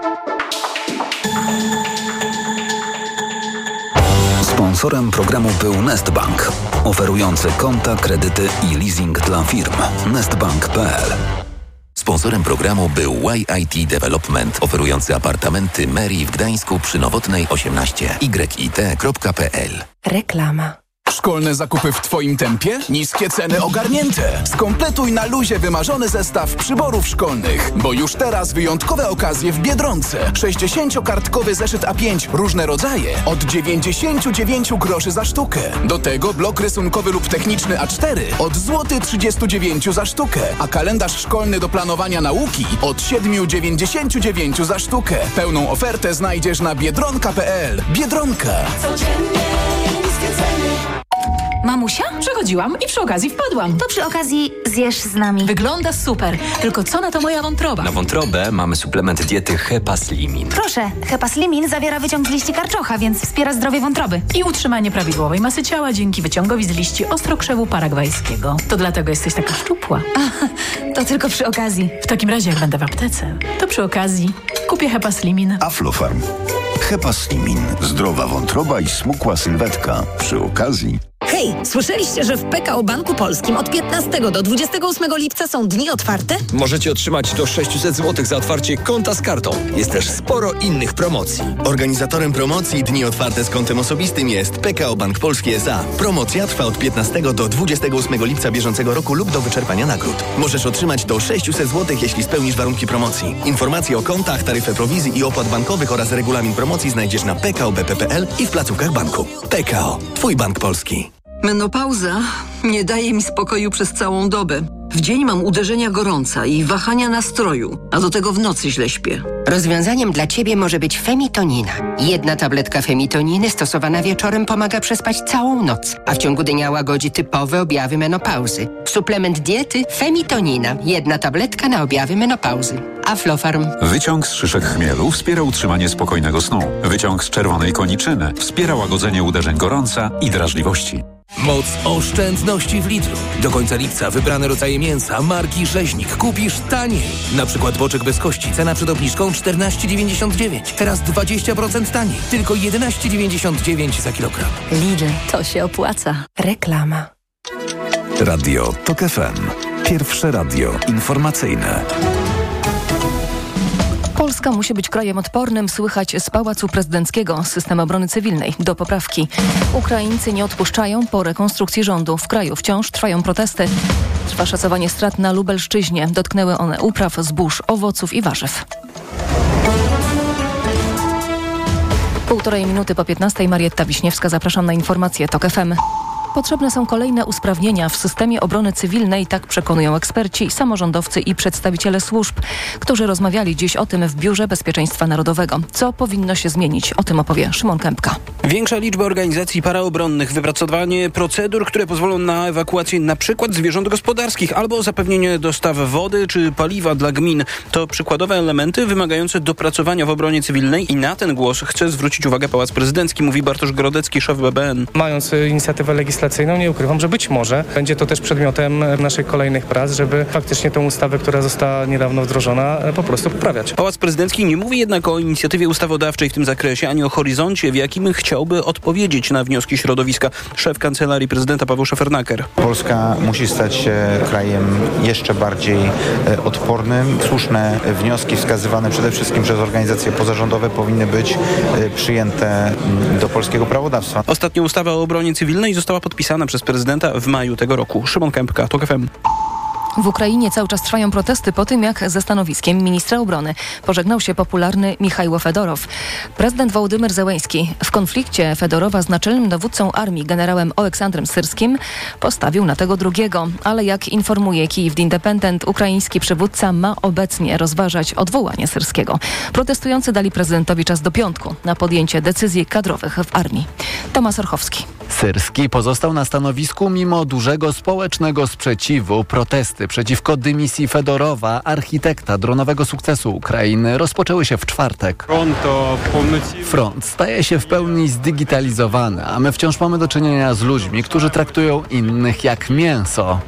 Sponsorem programu był Nestbank, oferujący konta, kredyty i leasing dla firm. nestbank kropka p l. Sponsorem programu był Y I T Development, oferujący apartamenty Mary w Gdańsku przy Nowotnej osiemnaście. y i t kropka p l. Reklama. Szkolne zakupy w Twoim tempie? Niskie ceny ogarnięte. Skompletuj na luzie wymarzony zestaw przyborów szkolnych, bo już teraz wyjątkowe okazje w Biedronce. sześćdziesięciokartkowy zeszyt A pięć, różne rodzaje, od dziewięćdziesiąt dziewięć groszy za sztukę. Do tego blok rysunkowy lub techniczny A cztery od złoty trzydzieści dziewięć za sztukę, a kalendarz szkolny do planowania nauki od siedem dziewięćdziesiąt dziewięć za sztukę. Pełną ofertę znajdziesz na biedronka kropka p l. Biedronka. Codziennie niskie ceny. Mamusia? Przechodziłam i przy okazji wpadłam. To przy okazji zjesz z nami. Wygląda super. Tylko co na to moja wątroba? Na wątrobę mamy suplement diety Hepaslimin. Proszę, Hepaslimin zawiera wyciąg z liści karczocha, więc wspiera zdrowie wątroby. I utrzymanie prawidłowej masy ciała dzięki wyciągowi z liści ostrokrzewu paragwajskiego. To dlatego jesteś taka szczupła. A, to tylko przy okazji. W takim razie jak będę w aptece, to przy okazji kupię Hepaslimin. Aflofarm. Hepaslimin. Zdrowa wątroba i smukła sylwetka. Przy okazji... Hej, słyszeliście, że w P K O Banku Polskim od piętnastego do dwudziestego ósmego lipca są dni otwarte? Możecie otrzymać do sześćset złotych za otwarcie konta z kartą. Jest też sporo innych promocji. Organizatorem promocji Dni Otwarte z kontem osobistym jest P K O Bank Polski S A. Promocja trwa od piętnastego do dwudziestego ósmego lipca bieżącego roku lub do wyczerpania nagród. Możesz otrzymać do sześćset złotych, jeśli spełnisz warunki promocji. Informacje o kontach, taryfę prowizji i opłat bankowych oraz regulamin promocji znajdziesz na p k o b p kropka p l i w placówkach banku. P K O. Twój bank polski. Menopauza nie daje mi spokoju przez całą dobę. W dzień mam uderzenia gorąca i wahania nastroju, a do tego w nocy źle śpię. Rozwiązaniem dla Ciebie może być femitonina. Jedna tabletka femitoniny stosowana wieczorem pomaga przespać całą noc, a w ciągu dnia łagodzi typowe objawy menopauzy. Suplement diety femitonina. Jedna tabletka na objawy menopauzy. Aflofarm. Wyciąg z szyszek chmielu wspiera utrzymanie spokojnego snu. Wyciąg z czerwonej koniczyny wspiera łagodzenie uderzeń gorąca i drażliwości. Moc oszczędności w Lidlu. Do końca lipca wybrane rodzaje mięsa marki Rzeźnik kupisz taniej. Na przykład boczek bez kości, cena przed obniżką czternaście dziewięćdziesiąt dziewięć. Teraz dwadzieścia procent taniej. Tylko jedenaście dziewięćdziesiąt dziewięć za kilogram. Lidl, to się opłaca. Reklama. Radio TOK F M. Pierwsze radio informacyjne. Polska musi być krajem odpornym, słychać z Pałacu Prezydenckiego, system obrony cywilnej, do poprawki. Ukraińcy nie odpuszczają po rekonstrukcji rządu. W kraju wciąż trwają protesty. Trwa szacowanie strat na Lubelszczyźnie. Dotknęły one upraw, zbóż, owoców i warzyw. Półtorej minuty po piętnastej. Marietta Wiśniewska, zapraszam na informacje TOK F M. Potrzebne są kolejne usprawnienia w systemie obrony cywilnej, tak przekonują eksperci, samorządowcy i przedstawiciele służb, którzy rozmawiali dziś o tym w Biurze Bezpieczeństwa Narodowego. Co powinno się zmienić? O tym opowie Szymon Kępka. Większa liczba organizacji paraobronnych, wypracowanie procedur, które pozwolą na ewakuację na przykład zwierząt gospodarskich albo zapewnienie dostaw wody czy paliwa dla gmin. To przykładowe elementy wymagające dopracowania w obronie cywilnej i na ten głos chce zwrócić uwagę Pałac Prezydencki, mówi Bartosz Grodecki, szef B B N. Mając inicjatywę legislacyjną, nie ukrywam, że być może będzie to też przedmiotem naszych kolejnych prac, żeby faktycznie tę ustawę, która została niedawno wdrożona, po prostu poprawiać. Pałac Prezydencki nie mówi jednak o inicjatywie ustawodawczej w tym zakresie, ani o horyzoncie, w jakim chciałby odpowiedzieć na wnioski środowiska. Szef Kancelarii Prezydenta Paweł Szefernaker. Polska musi stać się krajem jeszcze bardziej odpornym. Słuszne wnioski wskazywane przede wszystkim przez organizacje pozarządowe powinny być przyjęte do polskiego prawodawstwa. Ostatnia ustawa o obronie cywilnej została podpisana przez prezydenta w maju tego roku. Szymon Kępka, TOK F M. W Ukrainie cały czas trwają protesty po tym, jak ze stanowiskiem ministra obrony pożegnał się popularny Michajło Fedorow. Prezydent Wołodymyr Zełenski w konflikcie Fedorowa z naczelnym dowódcą armii generałem Oleksandrem Syrskim postawił na tego drugiego, ale jak informuje Kijów Independent, ukraiński przywódca ma obecnie rozważać odwołanie Syrskiego. Protestujący dali prezydentowi czas do piątku na podjęcie decyzji kadrowych w armii. Tomasz Orchowski. Syrski pozostał na stanowisku mimo dużego społecznego sprzeciwu. Protesty przeciwko dymisji Fedorowa, architekta dronowego sukcesu Ukrainy, rozpoczęły się w czwartek. Front staje się w pełni zdigitalizowany, a my wciąż mamy do czynienia z ludźmi, którzy traktują innych jak mięso.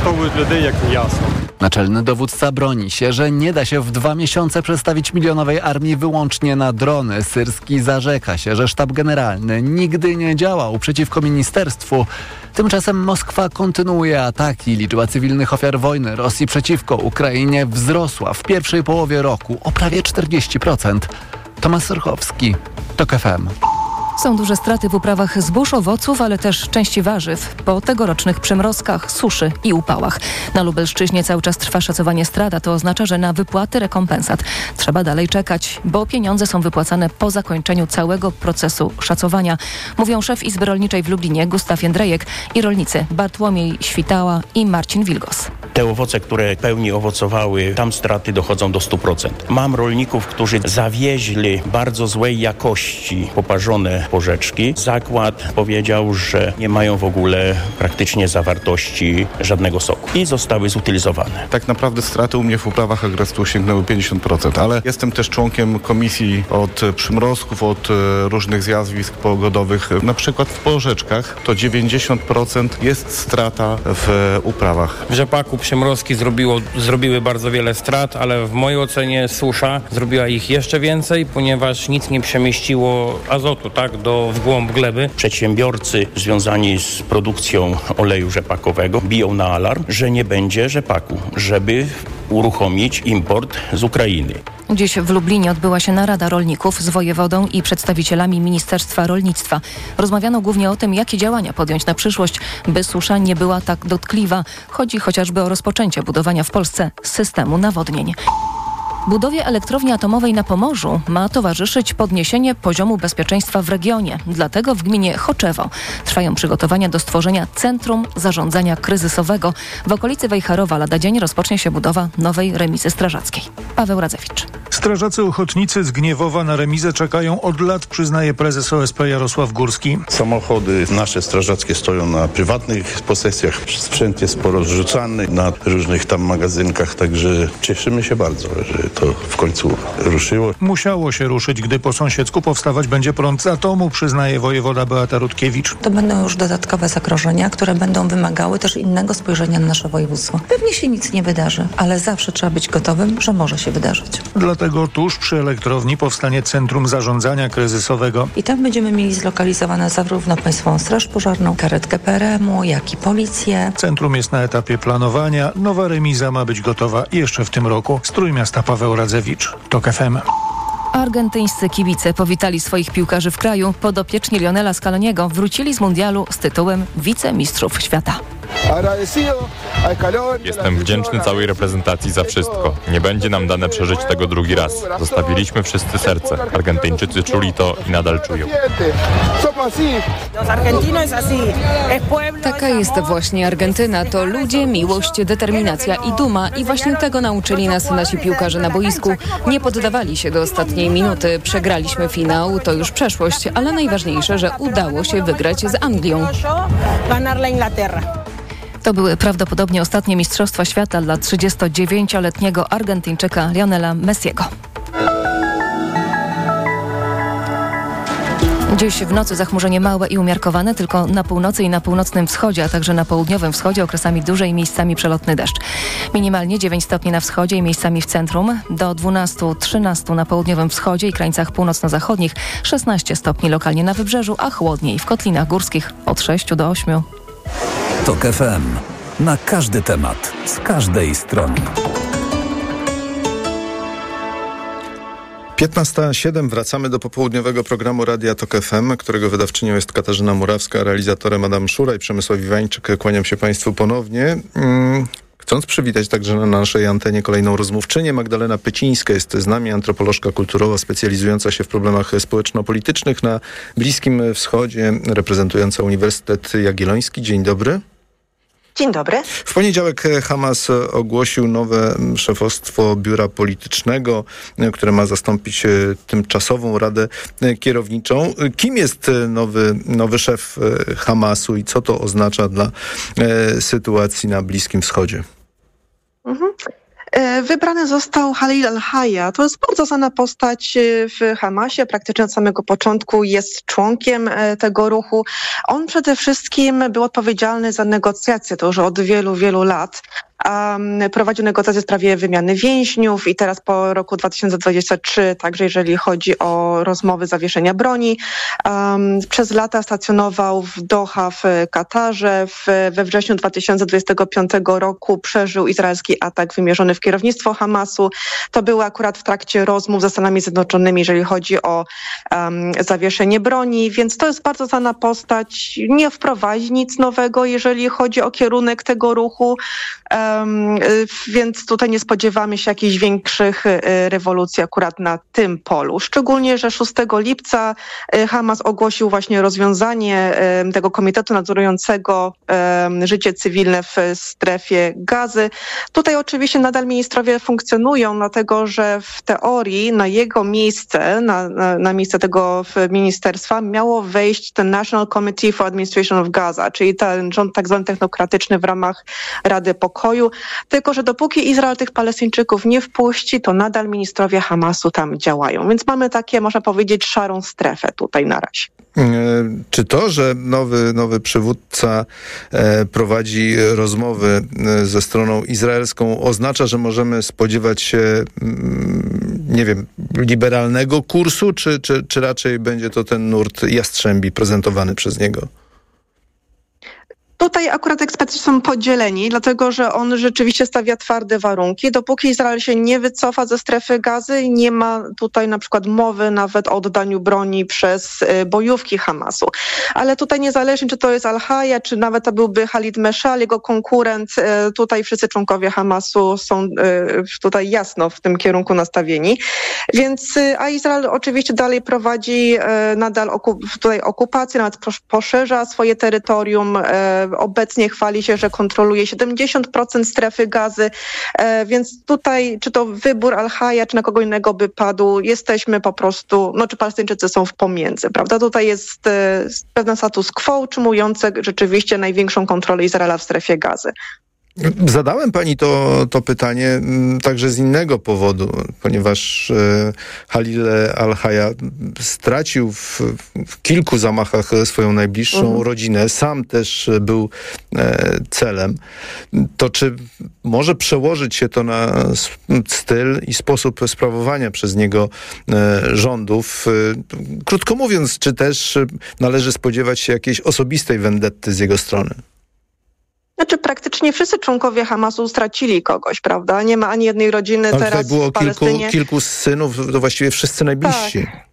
Naczelny dowódca broni się, że nie da się w dwa miesiące przestawić milionowej armii wyłącznie na drony. Syrski zarzeka się, że sztab generalny nigdy nie działał przeciwko ministerstwu. Tymczasem Moskwa kontynuuje ataki. Liczba cywilnych ofiar wojny Rosji przeciwko Ukrainie wzrosła w pierwszej połowie roku o prawie czterdzieści procent. Tomasz Sorchowski, TOK F M. Są duże straty w uprawach zbóż, owoców, ale też części warzyw po tegorocznych przymrozkach, suszy i upałach. Na Lubelszczyźnie cały czas trwa szacowanie strat, a to oznacza, że na wypłaty rekompensat trzeba dalej czekać, bo pieniądze są wypłacane po zakończeniu całego procesu szacowania. Mówią szef Izby Rolniczej w Lublinie Gustaw Jędrejek i rolnicy Bartłomiej Świtała i Marcin Wilgos. Te owoce, które pełni owocowały, tam straty dochodzą do stu procent. Mam rolników, którzy zawieźli bardzo złej jakości poparzone porzeczki. Zakład powiedział, że nie mają w ogóle praktycznie zawartości żadnego soku i zostały zutylizowane. Tak naprawdę straty u mnie w uprawach agrestu sięgnęły pięćdziesiąt procent, ale jestem też członkiem komisji od przymrozków, od różnych zjawisk pogodowych. Na przykład w porzeczkach to dziewięćdziesiąt procent jest strata w uprawach. W rzepaku przymrozki zrobiło, zrobiły bardzo wiele strat, ale w mojej ocenie susza zrobiła ich jeszcze więcej, ponieważ nic nie przemieściło azotu, tak, do, w głąb gleby. Przedsiębiorcy związani z produkcją oleju rzepakowego biją na alarm, że nie będzie rzepaku, żeby uruchomić import z Ukrainy. Dziś w Lublinie odbyła się narada rolników z wojewodą i przedstawicielami Ministerstwa Rolnictwa. Rozmawiano głównie o tym, jakie działania podjąć na przyszłość, by susza nie była tak dotkliwa. Chodzi chociażby o rozpoczęcie budowania w Polsce systemu nawodnień. Budowie elektrowni atomowej na Pomorzu ma towarzyszyć podniesienie poziomu bezpieczeństwa w regionie. Dlatego w gminie Choczewo trwają przygotowania do stworzenia Centrum Zarządzania Kryzysowego. W okolicy Wejherowa lada dzień rozpocznie się budowa nowej remizy strażackiej. Paweł Radzewicz. Strażacy ochotnicy z Gniewowa na remizę czekają od lat, przyznaje prezes O S P Jarosław Górski. Samochody nasze strażackie stoją na prywatnych posesjach. Sprzęt jest porozrzucany na różnych tam magazynkach, także cieszymy się bardzo, że to w końcu ruszyło. Musiało się ruszyć, gdy po sąsiedzku powstawać będzie prąd z atomu, przyznaje wojewoda Beata Rutkiewicz. To będą już dodatkowe zagrożenia, które będą wymagały też innego spojrzenia na nasze województwo. Pewnie się nic nie wydarzy, ale zawsze trzeba być gotowym, że może się wydarzyć. Dlatego tuż przy elektrowni powstanie Centrum Zarządzania Kryzysowego. I tam będziemy mieli zlokalizowane zarówno Państwową Straż Pożarną, karetkę P R M u, jak i policję. Centrum jest na etapie planowania. Nowa remiza ma być gotowa jeszcze w tym roku. Z Trójmiasta Paweł Radzewicz, TOK F M. Argentyńscy kibice powitali swoich piłkarzy w kraju. Podopieczni Lionela Scaloniego wrócili z mundialu z tytułem wicemistrzów świata. Jestem wdzięczny całej reprezentacji za wszystko. Nie będzie nam dane przeżyć tego drugi raz. Zostawiliśmy wszyscy serce. Argentyńczycy czuli to i nadal czują. Taka jest właśnie Argentyna. To ludzie, miłość, determinacja i duma. I właśnie tego nauczyli nas nasi piłkarze na boisku. Nie poddawali się do ostatniej minuty. Przegraliśmy finał, to już przeszłość, ale najważniejsze, że udało się wygrać z Anglią. To były prawdopodobnie ostatnie Mistrzostwa Świata dla trzydziestodziewięcioletniego Argentyńczyka Lionela Messiego. Dziś w nocy zachmurzenie małe i umiarkowane, tylko na północy i na północnym wschodzie, a także na południowym wschodzie okresami duże i miejscami przelotny deszcz. Minimalnie dziewięć stopni na wschodzie i miejscami w centrum, do dwanaście trzynaście na południowym wschodzie i krańcach północno-zachodnich, szesnaście stopni lokalnie na wybrzeżu, a chłodniej w kotlinach górskich od sześć do ośmiu. TOK F M. Na każdy temat, z każdej strony. piętnasta siedem, wracamy do popołudniowego programu Radia TOK F M, którego wydawczynią jest Katarzyna Murawska, realizatorem Adam Szura i Przemysław Iwańczyk. Kłaniam się Państwu ponownie. Hmm. Chcąc przywitać także na naszej antenie kolejną rozmówczynię, Magdalena Pycińska jest z nami, antropolożka kulturowa specjalizująca się w problemach społeczno-politycznych na Bliskim Wschodzie, reprezentująca Uniwersytet Jagielloński. Dzień dobry. Dzień dobry. W poniedziałek Hamas ogłosił nowe szefostwo biura politycznego, które ma zastąpić tymczasową radę kierowniczą. Kim jest nowy, nowy szef Hamasu i co to oznacza dla e, sytuacji na Bliskim Wschodzie? Mhm. Wybrany został Khalil al-Hayya. To jest bardzo znana postać w Hamasie. Praktycznie od samego początku jest członkiem tego ruchu. On przede wszystkim był odpowiedzialny za negocjacje, to już od wielu, wielu lat. Um, prowadził negocjacje w sprawie wymiany więźniów i teraz po roku dwa tysiące dwudziestym trzecim, także jeżeli chodzi o rozmowy zawieszenia broni. Um, przez lata stacjonował w Doha w Katarze. W, we wrześniu dwa tysiące dwudziestego piątego roku przeżył izraelski atak wymierzony w kierownictwo Hamasu. To było akurat w trakcie rozmów ze Stanami Zjednoczonymi, jeżeli chodzi o um, zawieszenie broni, więc to jest bardzo znana postać. Nie wprowadzi nic nowego, jeżeli chodzi o kierunek tego ruchu. Um, więc tutaj nie spodziewamy się jakichś większych y, rewolucji akurat na tym polu. Szczególnie, że szóstego lipca y, Hamas ogłosił właśnie rozwiązanie y, tego komitetu nadzorującego y, życie cywilne w strefie Gazy. Tutaj oczywiście nadal ministrowie funkcjonują, dlatego że w teorii na jego miejsce, na, na, na miejsce tego ministerstwa miało wejść ten National Committee for Administration of Gaza, czyli ten rząd tak zwany technokratyczny w ramach Rady Pokoju. Tylko że dopóki Izrael tych Palestyńczyków nie wpuści, to nadal ministrowie Hamasu tam działają. Więc mamy takie, można powiedzieć, szarą strefę tutaj na razie. Czy to, że nowy, nowy przywódca e, prowadzi rozmowy ze stroną izraelską, oznacza, że możemy spodziewać się, mm, nie wiem, liberalnego kursu, czy, czy, czy raczej będzie to ten nurt jastrzębi prezentowany przez niego? Tutaj akurat eksperci są podzieleni, dlatego że on rzeczywiście stawia twarde warunki. Dopóki Izrael się nie wycofa ze strefy Gazy, nie ma tutaj na przykład mowy nawet o oddaniu broni przez bojówki Hamasu. Ale tutaj niezależnie, czy to jest al-Hayya, czy nawet to byłby Khalid Meshal, jego konkurent, tutaj wszyscy członkowie Hamasu są tutaj jasno w tym kierunku nastawieni. Więc, a Izrael oczywiście dalej prowadzi nadal okup- tutaj okupację, nawet poszerza swoje terytorium. Obecnie chwali się, że kontroluje siedemdziesiąt procent strefy Gazy, e, więc tutaj czy to wybór al-Hayya, czy na kogo innego by padł, jesteśmy po prostu, no czy Palestyńczycy są w pomiędzy, prawda? Tutaj jest e, pewien status quo utrzymujący rzeczywiście największą kontrolę Izraela w strefie Gazy. Zadałem pani to, to pytanie także z innego powodu, ponieważ e, Khalil al-Hayya stracił w, w kilku zamachach swoją najbliższą mhm. rodzinę. Sam też był e, celem. To czy może przełożyć się to na styl i sposób sprawowania przez niego e, rządów? E, krótko mówiąc, czy też należy spodziewać się jakiejś osobistej wendetty z jego strony? Znaczy praktycznie wszyscy członkowie Hamasu stracili kogoś, prawda? Nie ma ani jednej rodziny ale teraz tutaj było w Palestynie. Kilku, kilku synów, to właściwie wszyscy najbliżsi. Tak.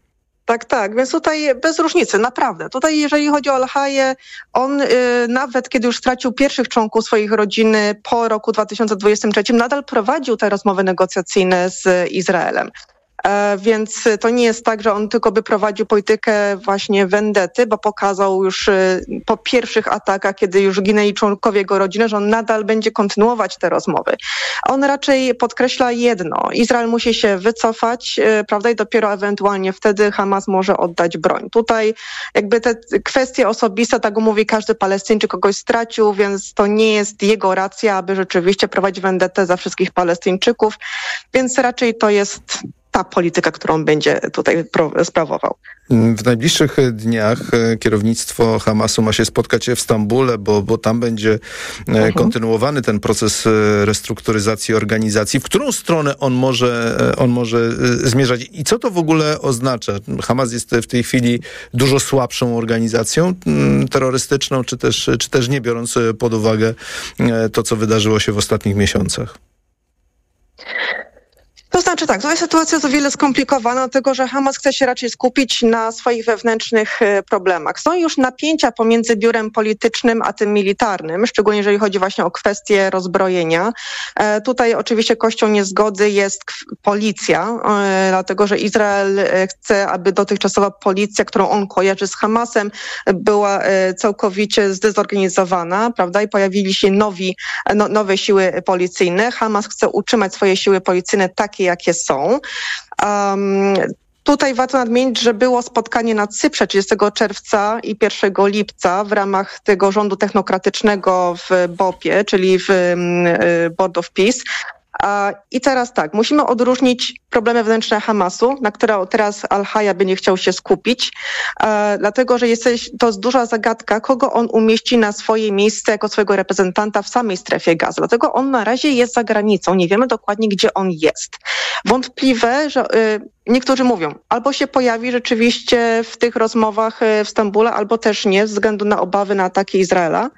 Tak, tak, więc tutaj bez różnicy, naprawdę. Tutaj jeżeli chodzi o Al-Haję, on y, nawet kiedy już stracił pierwszych członków swojej rodziny po roku dwa tysiące dwudziestym trzecim, nadal prowadził te rozmowy negocjacyjne z Izraelem. E, więc to nie jest tak, że on tylko by prowadził politykę właśnie wendety, bo pokazał już y, po pierwszych atakach, kiedy już ginęli członkowie jego rodziny, że on nadal będzie kontynuować te rozmowy. On raczej podkreśla jedno. Izrael musi się wycofać, y, prawda, i dopiero ewentualnie wtedy Hamas może oddać broń. Tutaj jakby te kwestie osobiste, tak mówi każdy Palestyńczyk, kogoś stracił, więc to nie jest jego racja, aby rzeczywiście prowadzić wendetę za wszystkich Palestyńczyków, więc raczej to jest ta polityka, którą będzie tutaj sprawował. W najbliższych dniach kierownictwo Hamasu ma się spotkać w Stambule, bo, bo tam będzie mhm. kontynuowany ten proces restrukturyzacji organizacji. W którą stronę on może, on może zmierzać? I co to w ogóle oznacza? Hamas jest w tej chwili dużo słabszą organizacją terrorystyczną, czy też, czy też nie, biorąc pod uwagę to, co wydarzyło się w ostatnich miesiącach? To znaczy tak, to jest sytuacja jest o wiele skomplikowana, dlatego że Hamas chce się raczej skupić na swoich wewnętrznych problemach. Są już napięcia pomiędzy biurem politycznym a tym militarnym, szczególnie jeżeli chodzi właśnie o kwestie rozbrojenia. E, tutaj oczywiście kością niezgody jest policja, e, dlatego że Izrael chce, aby dotychczasowa policja, którą on kojarzy z Hamasem, była e, całkowicie zdezorganizowana, prawda, i pojawili się nowi, no, nowe siły policyjne. Hamas chce utrzymać swoje siły policyjne takie, jakie są. Um, Tutaj warto nadmienić, że było spotkanie na Cyprze trzydziestego czerwca i pierwszego lipca w ramach tego rządu technokratycznego w B O P-ie, czyli w Board of Peace. I teraz tak, musimy odróżnić problemy wewnętrzne Hamasu, na które teraz Al-Haya będzie chciał się skupić, e, dlatego że jest, to jest duża zagadka, kogo on umieści na swoje miejsce jako swojego reprezentanta w samej strefie gazy. Dlatego on na razie jest za granicą, nie wiemy dokładnie, gdzie on jest. Wątpliwe, że y, niektórzy mówią, albo się pojawi rzeczywiście w tych rozmowach w Stambule, albo też nie, ze względu na obawy na ataki Izraela.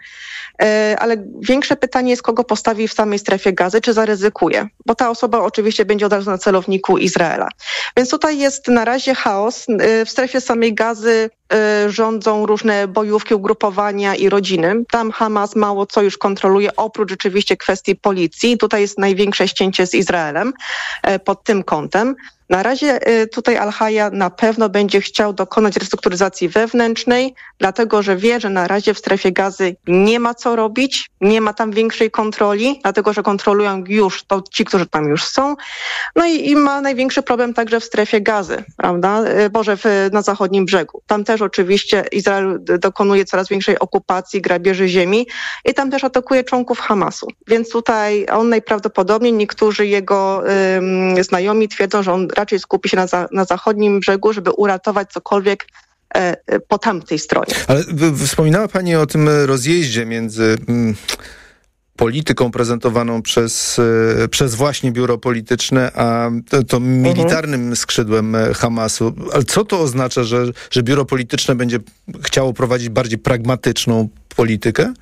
Ale większe pytanie jest, kogo postawi w samej strefie gazy, czy zaryzykuje, bo ta osoba oczywiście będzie od razu na celowniku Izraela. Więc tutaj jest na razie chaos. W strefie samej gazy rządzą różne bojówki, ugrupowania i rodziny. Tam Hamas mało co już kontroluje, oprócz rzeczywiście kwestii policji. Tutaj jest największe ścięcie z Izraelem pod tym kątem. Na razie tutaj Al-Haya na pewno będzie chciał dokonać restrukturyzacji wewnętrznej, dlatego że wie, że na razie w strefie gazy nie ma co robić, nie ma tam większej kontroli, dlatego że kontrolują już to ci, którzy tam już są. No i, i ma największy problem także w strefie gazy, prawda? Boże, w, na zachodnim brzegu. Tam też oczywiście Izrael dokonuje coraz większej okupacji, grabieży ziemi i tam też atakuje członków Hamasu. Więc tutaj on najprawdopodobniej, niektórzy jego ym, znajomi twierdzą, że on raczej skupi się na, za, na zachodnim brzegu, żeby uratować cokolwiek e, po tamtej stronie. Ale wspominała Pani o tym rozjeździe między mm, polityką prezentowaną przez, e, przez właśnie biuro polityczne, a to, to militarnym mhm. skrzydłem Hamasu. Ale co to oznacza, że, że biuro polityczne będzie chciało prowadzić bardziej pragmatyczną politykę?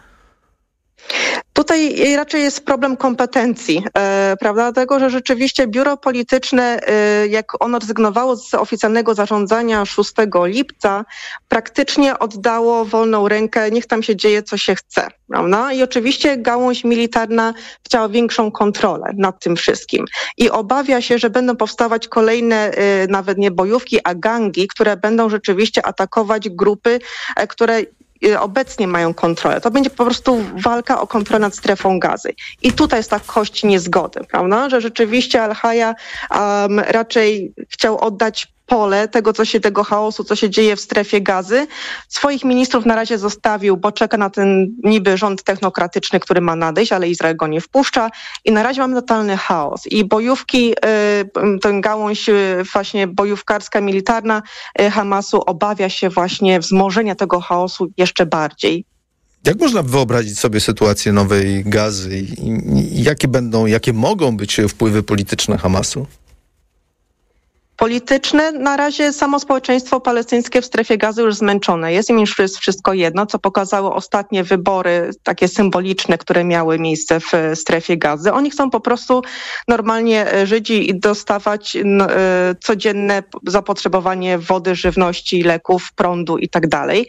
Tutaj raczej jest problem kompetencji, e, prawda? Dlatego, że rzeczywiście biuro polityczne, e, jak ono rezygnowało z oficjalnego zarządzania szóstego lipca, praktycznie oddało wolną rękę, niech tam się dzieje, co się chce, prawda? I oczywiście gałąź militarna chciała większą kontrolę nad tym wszystkim. I obawia się, że będą powstawać kolejne, e, nawet nie bojówki, a gangi, które będą rzeczywiście atakować grupy, e, które obecnie mają kontrolę. To będzie po prostu walka o kontrolę nad strefą gazy. I tutaj jest ta kość niezgody, prawda? Że rzeczywiście Al-Haya um, raczej chciał oddać pole tego, co się, tego chaosu, co się dzieje w strefie gazy. Swoich ministrów na razie zostawił, bo czeka na ten niby rząd technokratyczny, który ma nadejść, ale Izrael go nie wpuszcza i na razie mamy totalny chaos. I bojówki, tę gałąź właśnie bojówkarska, militarna Hamasu obawia się właśnie wzmożenia tego chaosu jeszcze bardziej. Jak można wyobrazić sobie sytuację nowej gazy i, i jakie będą, jakie mogą być wpływy polityczne Hamasu? Polityczne, na razie samo społeczeństwo palestyńskie w strefie Gazy już zmęczone jest. Im już jest wszystko jedno, co pokazały ostatnie wybory takie symboliczne, które miały miejsce w strefie Gazy. Oni chcą po prostu normalnie żyć i dostawać no, codzienne zapotrzebowanie wody, żywności, leków, prądu i tak dalej.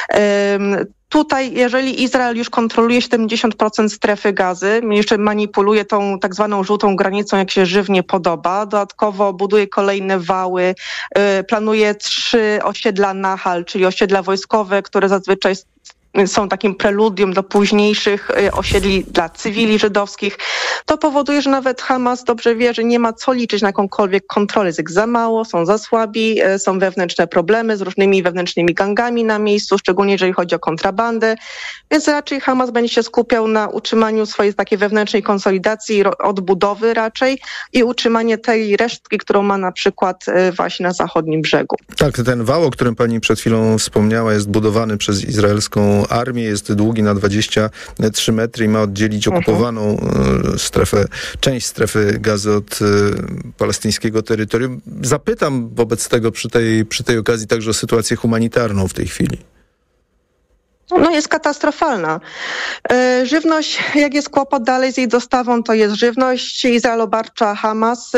Tutaj, jeżeli Izrael już kontroluje siedemdziesiąt procent strefy Gazy, jeszcze manipuluje tą tak zwaną żółtą granicą, jak się żywnie podoba, dodatkowo buduje kolejne wały, planuje trzy osiedla Nahal, czyli osiedla wojskowe, które zazwyczaj są takim preludium do późniejszych osiedli dla cywili żydowskich, to powoduje, że nawet Hamas dobrze wie, że nie ma co liczyć na jakąkolwiek kontrolę. Jest ich za mało, są za słabi, są wewnętrzne problemy z różnymi wewnętrznymi gangami na miejscu, szczególnie jeżeli chodzi o kontrabandę, więc raczej Hamas będzie się skupiał na utrzymaniu swojej takiej wewnętrznej konsolidacji, odbudowy raczej i utrzymanie tej resztki, którą ma na przykład właśnie na zachodnim brzegu. Tak, ten wał, o którym pani przed chwilą wspomniała, jest budowany przez izraelską armię, jest długi na dwadzieścia trzy metry i ma oddzielić okupowaną mhm. strefę, część strefy Gazy od palestyńskiego terytorium. Zapytam wobec tego przy tej, przy tej okazji także o sytuację humanitarną w tej chwili. No jest katastrofalna. Żywność, jak jest kłopot dalej z jej dostawą, to jest żywność. Izrael obarcza Hamas,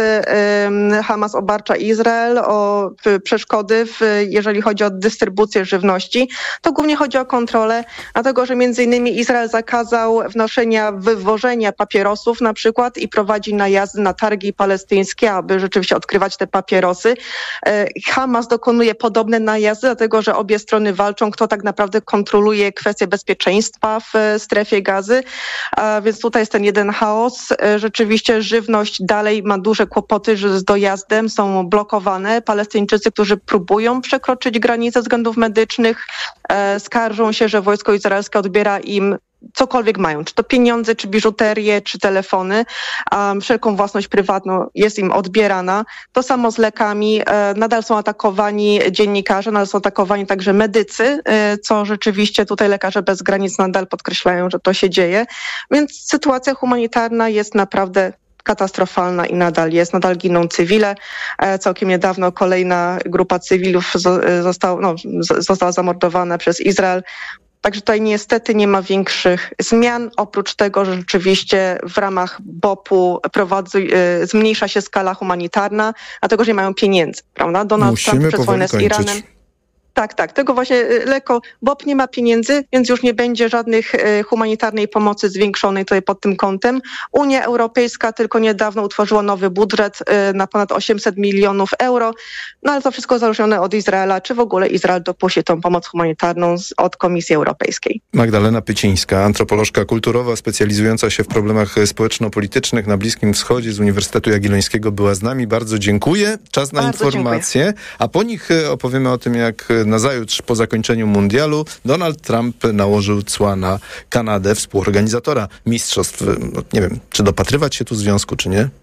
Hamas obarcza Izrael o przeszkody, w, jeżeli chodzi o dystrybucję żywności. To głównie chodzi o kontrolę, dlatego że między innymi Izrael zakazał wnoszenia, wywożenia papierosów na przykład i prowadzi najazdy na targi palestyńskie, aby rzeczywiście odkrywać te papierosy. Hamas dokonuje podobne najazdy, dlatego że obie strony walczą, kto tak naprawdę kontroluje kwestie bezpieczeństwa w strefie Gazy, a więc tutaj jest ten jeden chaos. Rzeczywiście żywność dalej ma duże kłopoty z dojazdem, są blokowane. Palestyńczycy, którzy próbują przekroczyć granice ze względów medycznych, e, skarżą się, że wojsko izraelskie odbiera im cokolwiek mają, czy to pieniądze, czy biżuterię, czy telefony, um, wszelką własność prywatną jest im odbierana. To samo z lekami, e, nadal są atakowani dziennikarze, nadal są atakowani także medycy, e, co rzeczywiście tutaj Lekarze Bez Granic nadal podkreślają, że to się dzieje, więc sytuacja humanitarna jest naprawdę katastrofalna i nadal jest, nadal giną cywile. E, całkiem niedawno kolejna grupa cywilów została, no, została zamordowana przez Izrael. Także tutaj niestety nie ma większych zmian, oprócz tego, że rzeczywiście w ramach B O P-u prowadzi, y, zmniejsza się skala humanitarna, dlatego że nie mają pieniędzy, prawda? Donald Musimy Trump przez wojnę z kończyć. Iranem. Tak, tak. Tego właśnie lekko, B O P nie ma pieniędzy, więc już nie będzie żadnych e, humanitarnej pomocy zwiększonej tutaj pod tym kątem. Unia Europejska tylko niedawno utworzyła nowy budżet e, na ponad osiemset milionów euro, no ale to wszystko zależne od Izraela, czy w ogóle Izrael dopuści tą pomoc humanitarną z, od Komisji Europejskiej. Magdalena Pycińska, antropolożka kulturowa specjalizująca się w problemach społeczno-politycznych na Bliskim Wschodzie z Uniwersytetu Jagiellońskiego była z nami. Bardzo dziękuję. Czas na Bardzo informacje, dziękuję. A po nich opowiemy o tym, jak nazajutrz po zakończeniu mundialu Donald Trump nałożył cła na Kanadę, współorganizatora mistrzostw. No, nie wiem, czy dopatrywać się tu związku, czy nie?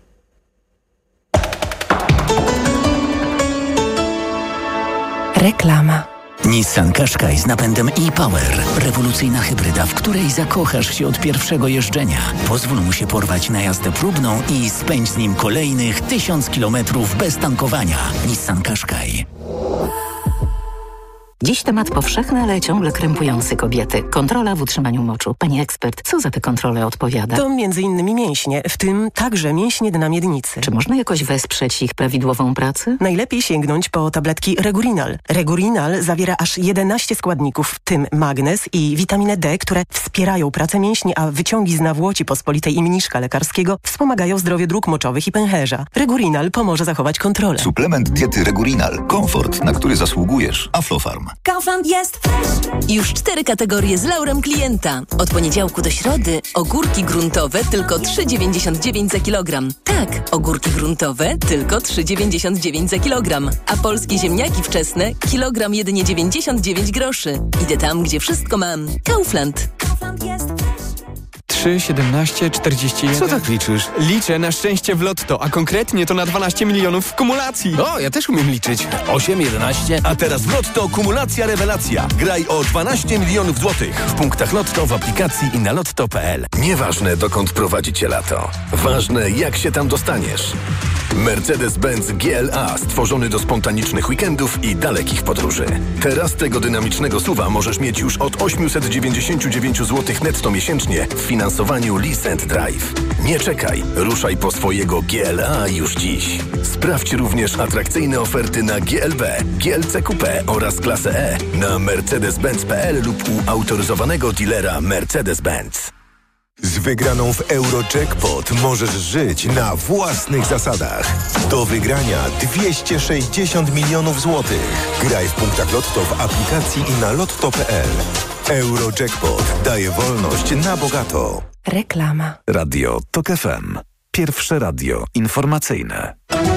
Reklama. Nissan Qashqai z napędem e-Power. Rewolucyjna hybryda, w której zakochasz się od pierwszego jeżdżenia. Pozwól mu się porwać na jazdę próbną i spędź z nim kolejnych tysiąc kilometrów bez tankowania. Nissan Qashqai. Dziś temat powszechny, ale ciągle krępujący kobiety. Kontrola w utrzymaniu moczu. Pani ekspert, co za tę kontrolę odpowiada? To między innymi mięśnie, w tym także mięśnie dna miednicy. Czy można jakoś wesprzeć ich prawidłową pracę? Najlepiej sięgnąć po tabletki Regurinal. Regurinal zawiera aż jedenaście składników, w tym magnez i witaminę D, które wspierają pracę mięśni, a wyciągi z nawłoci pospolitej i mniszka lekarskiego wspomagają zdrowie dróg moczowych i pęcherza. Regurinal pomoże zachować kontrolę. Suplement diety Regurinal. Komfort, na który zasługujesz. Aflofarm. Kaufland jest fresh. Już cztery kategorie z laurem klienta. Od poniedziałku do środy ogórki gruntowe tylko trzy dziewięćdziesiąt dziewięć za kilogram. Tak, ogórki gruntowe tylko trzy dziewięćdziesiąt dziewięć za kilogram. A polskie ziemniaki wczesne kilogram jedynie dziewięćdziesiąt dziewięć groszy. Idę tam, gdzie wszystko mam. Kaufland. Kaufland jest fresh. trzy, siedemnaście, czterdzieści jeden. Co tak liczysz? Liczę na szczęście w lotto, a konkretnie to na dwanaście milionów w kumulacji. O, ja też umiem liczyć. osiem, jedenaście. A teraz w Lotto kumulacja rewelacja. Graj o dwanaście milionów złotych. W punktach Lotto, w aplikacji i na lotto kropka p l. Nieważne, dokąd prowadzi cię lato. Ważne, jak się tam dostaniesz. Mercedes-Benz G L A stworzony do spontanicznych weekendów i dalekich podróży. Teraz tego dynamicznego suwa możesz mieć już od osiemset dziewięćdziesiąt dziewięć złotych netto miesięcznie w finansowaniu Lease and Drive. Nie czekaj, ruszaj po swojego G L A już dziś. Sprawdź również atrakcyjne oferty na G L B, G L C Coupe oraz klasę E na mercedes benz kropka p l lub u autoryzowanego dealera Mercedes-Benz. Z wygraną w Eurojackpot możesz żyć na własnych zasadach. Do wygrania dwieście sześćdziesiąt milionów złotych. Graj w punktach Lotto w aplikacji i na lotto kropka p l. Eurojackpot daje wolność na bogato. Reklama. Radio TOK F M. Pierwsze radio informacyjne.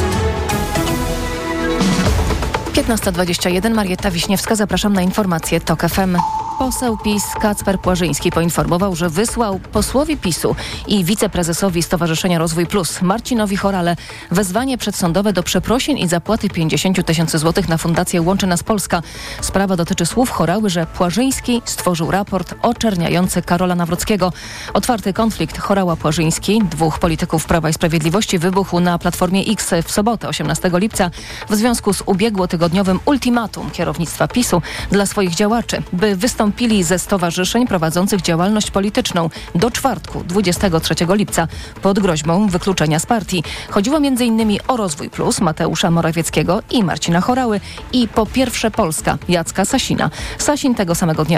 piętnasta dwadzieścia jeden, Marietta Wiśniewska, zapraszam na informację TOK F M. Poseł PiS Kacper Płażyński poinformował, że wysłał posłowi PiSu i wiceprezesowi Stowarzyszenia Rozwój Plus Marcinowi Horale wezwanie przedsądowe do przeprosin i zapłaty pięćdziesiąt tysięcy złotych na Fundację Łączy Nas Polska. Sprawa dotyczy słów Horały, że Płażyński stworzył raport oczerniający Karola Nawrockiego. Otwarty konflikt Horała-Płażyński, dwóch polityków Prawa i Sprawiedliwości, wybuchł na Platformie X w sobotę osiemnastego lipca w związku z ubiegłotygodniowym ultimatum kierownictwa PiSu dla swoich działaczy, by wystąpili ze stowarzyszeń prowadzących działalność polityczną do czwartku, dwudziestego trzeciego lipca pod groźbą wykluczenia z partii. Chodziło między innymi o Rozwój Plus Mateusza Morawieckiego i Marcina Horały i Po Pierwsze Polska Jacka Sasina. Sasin tego samego dnia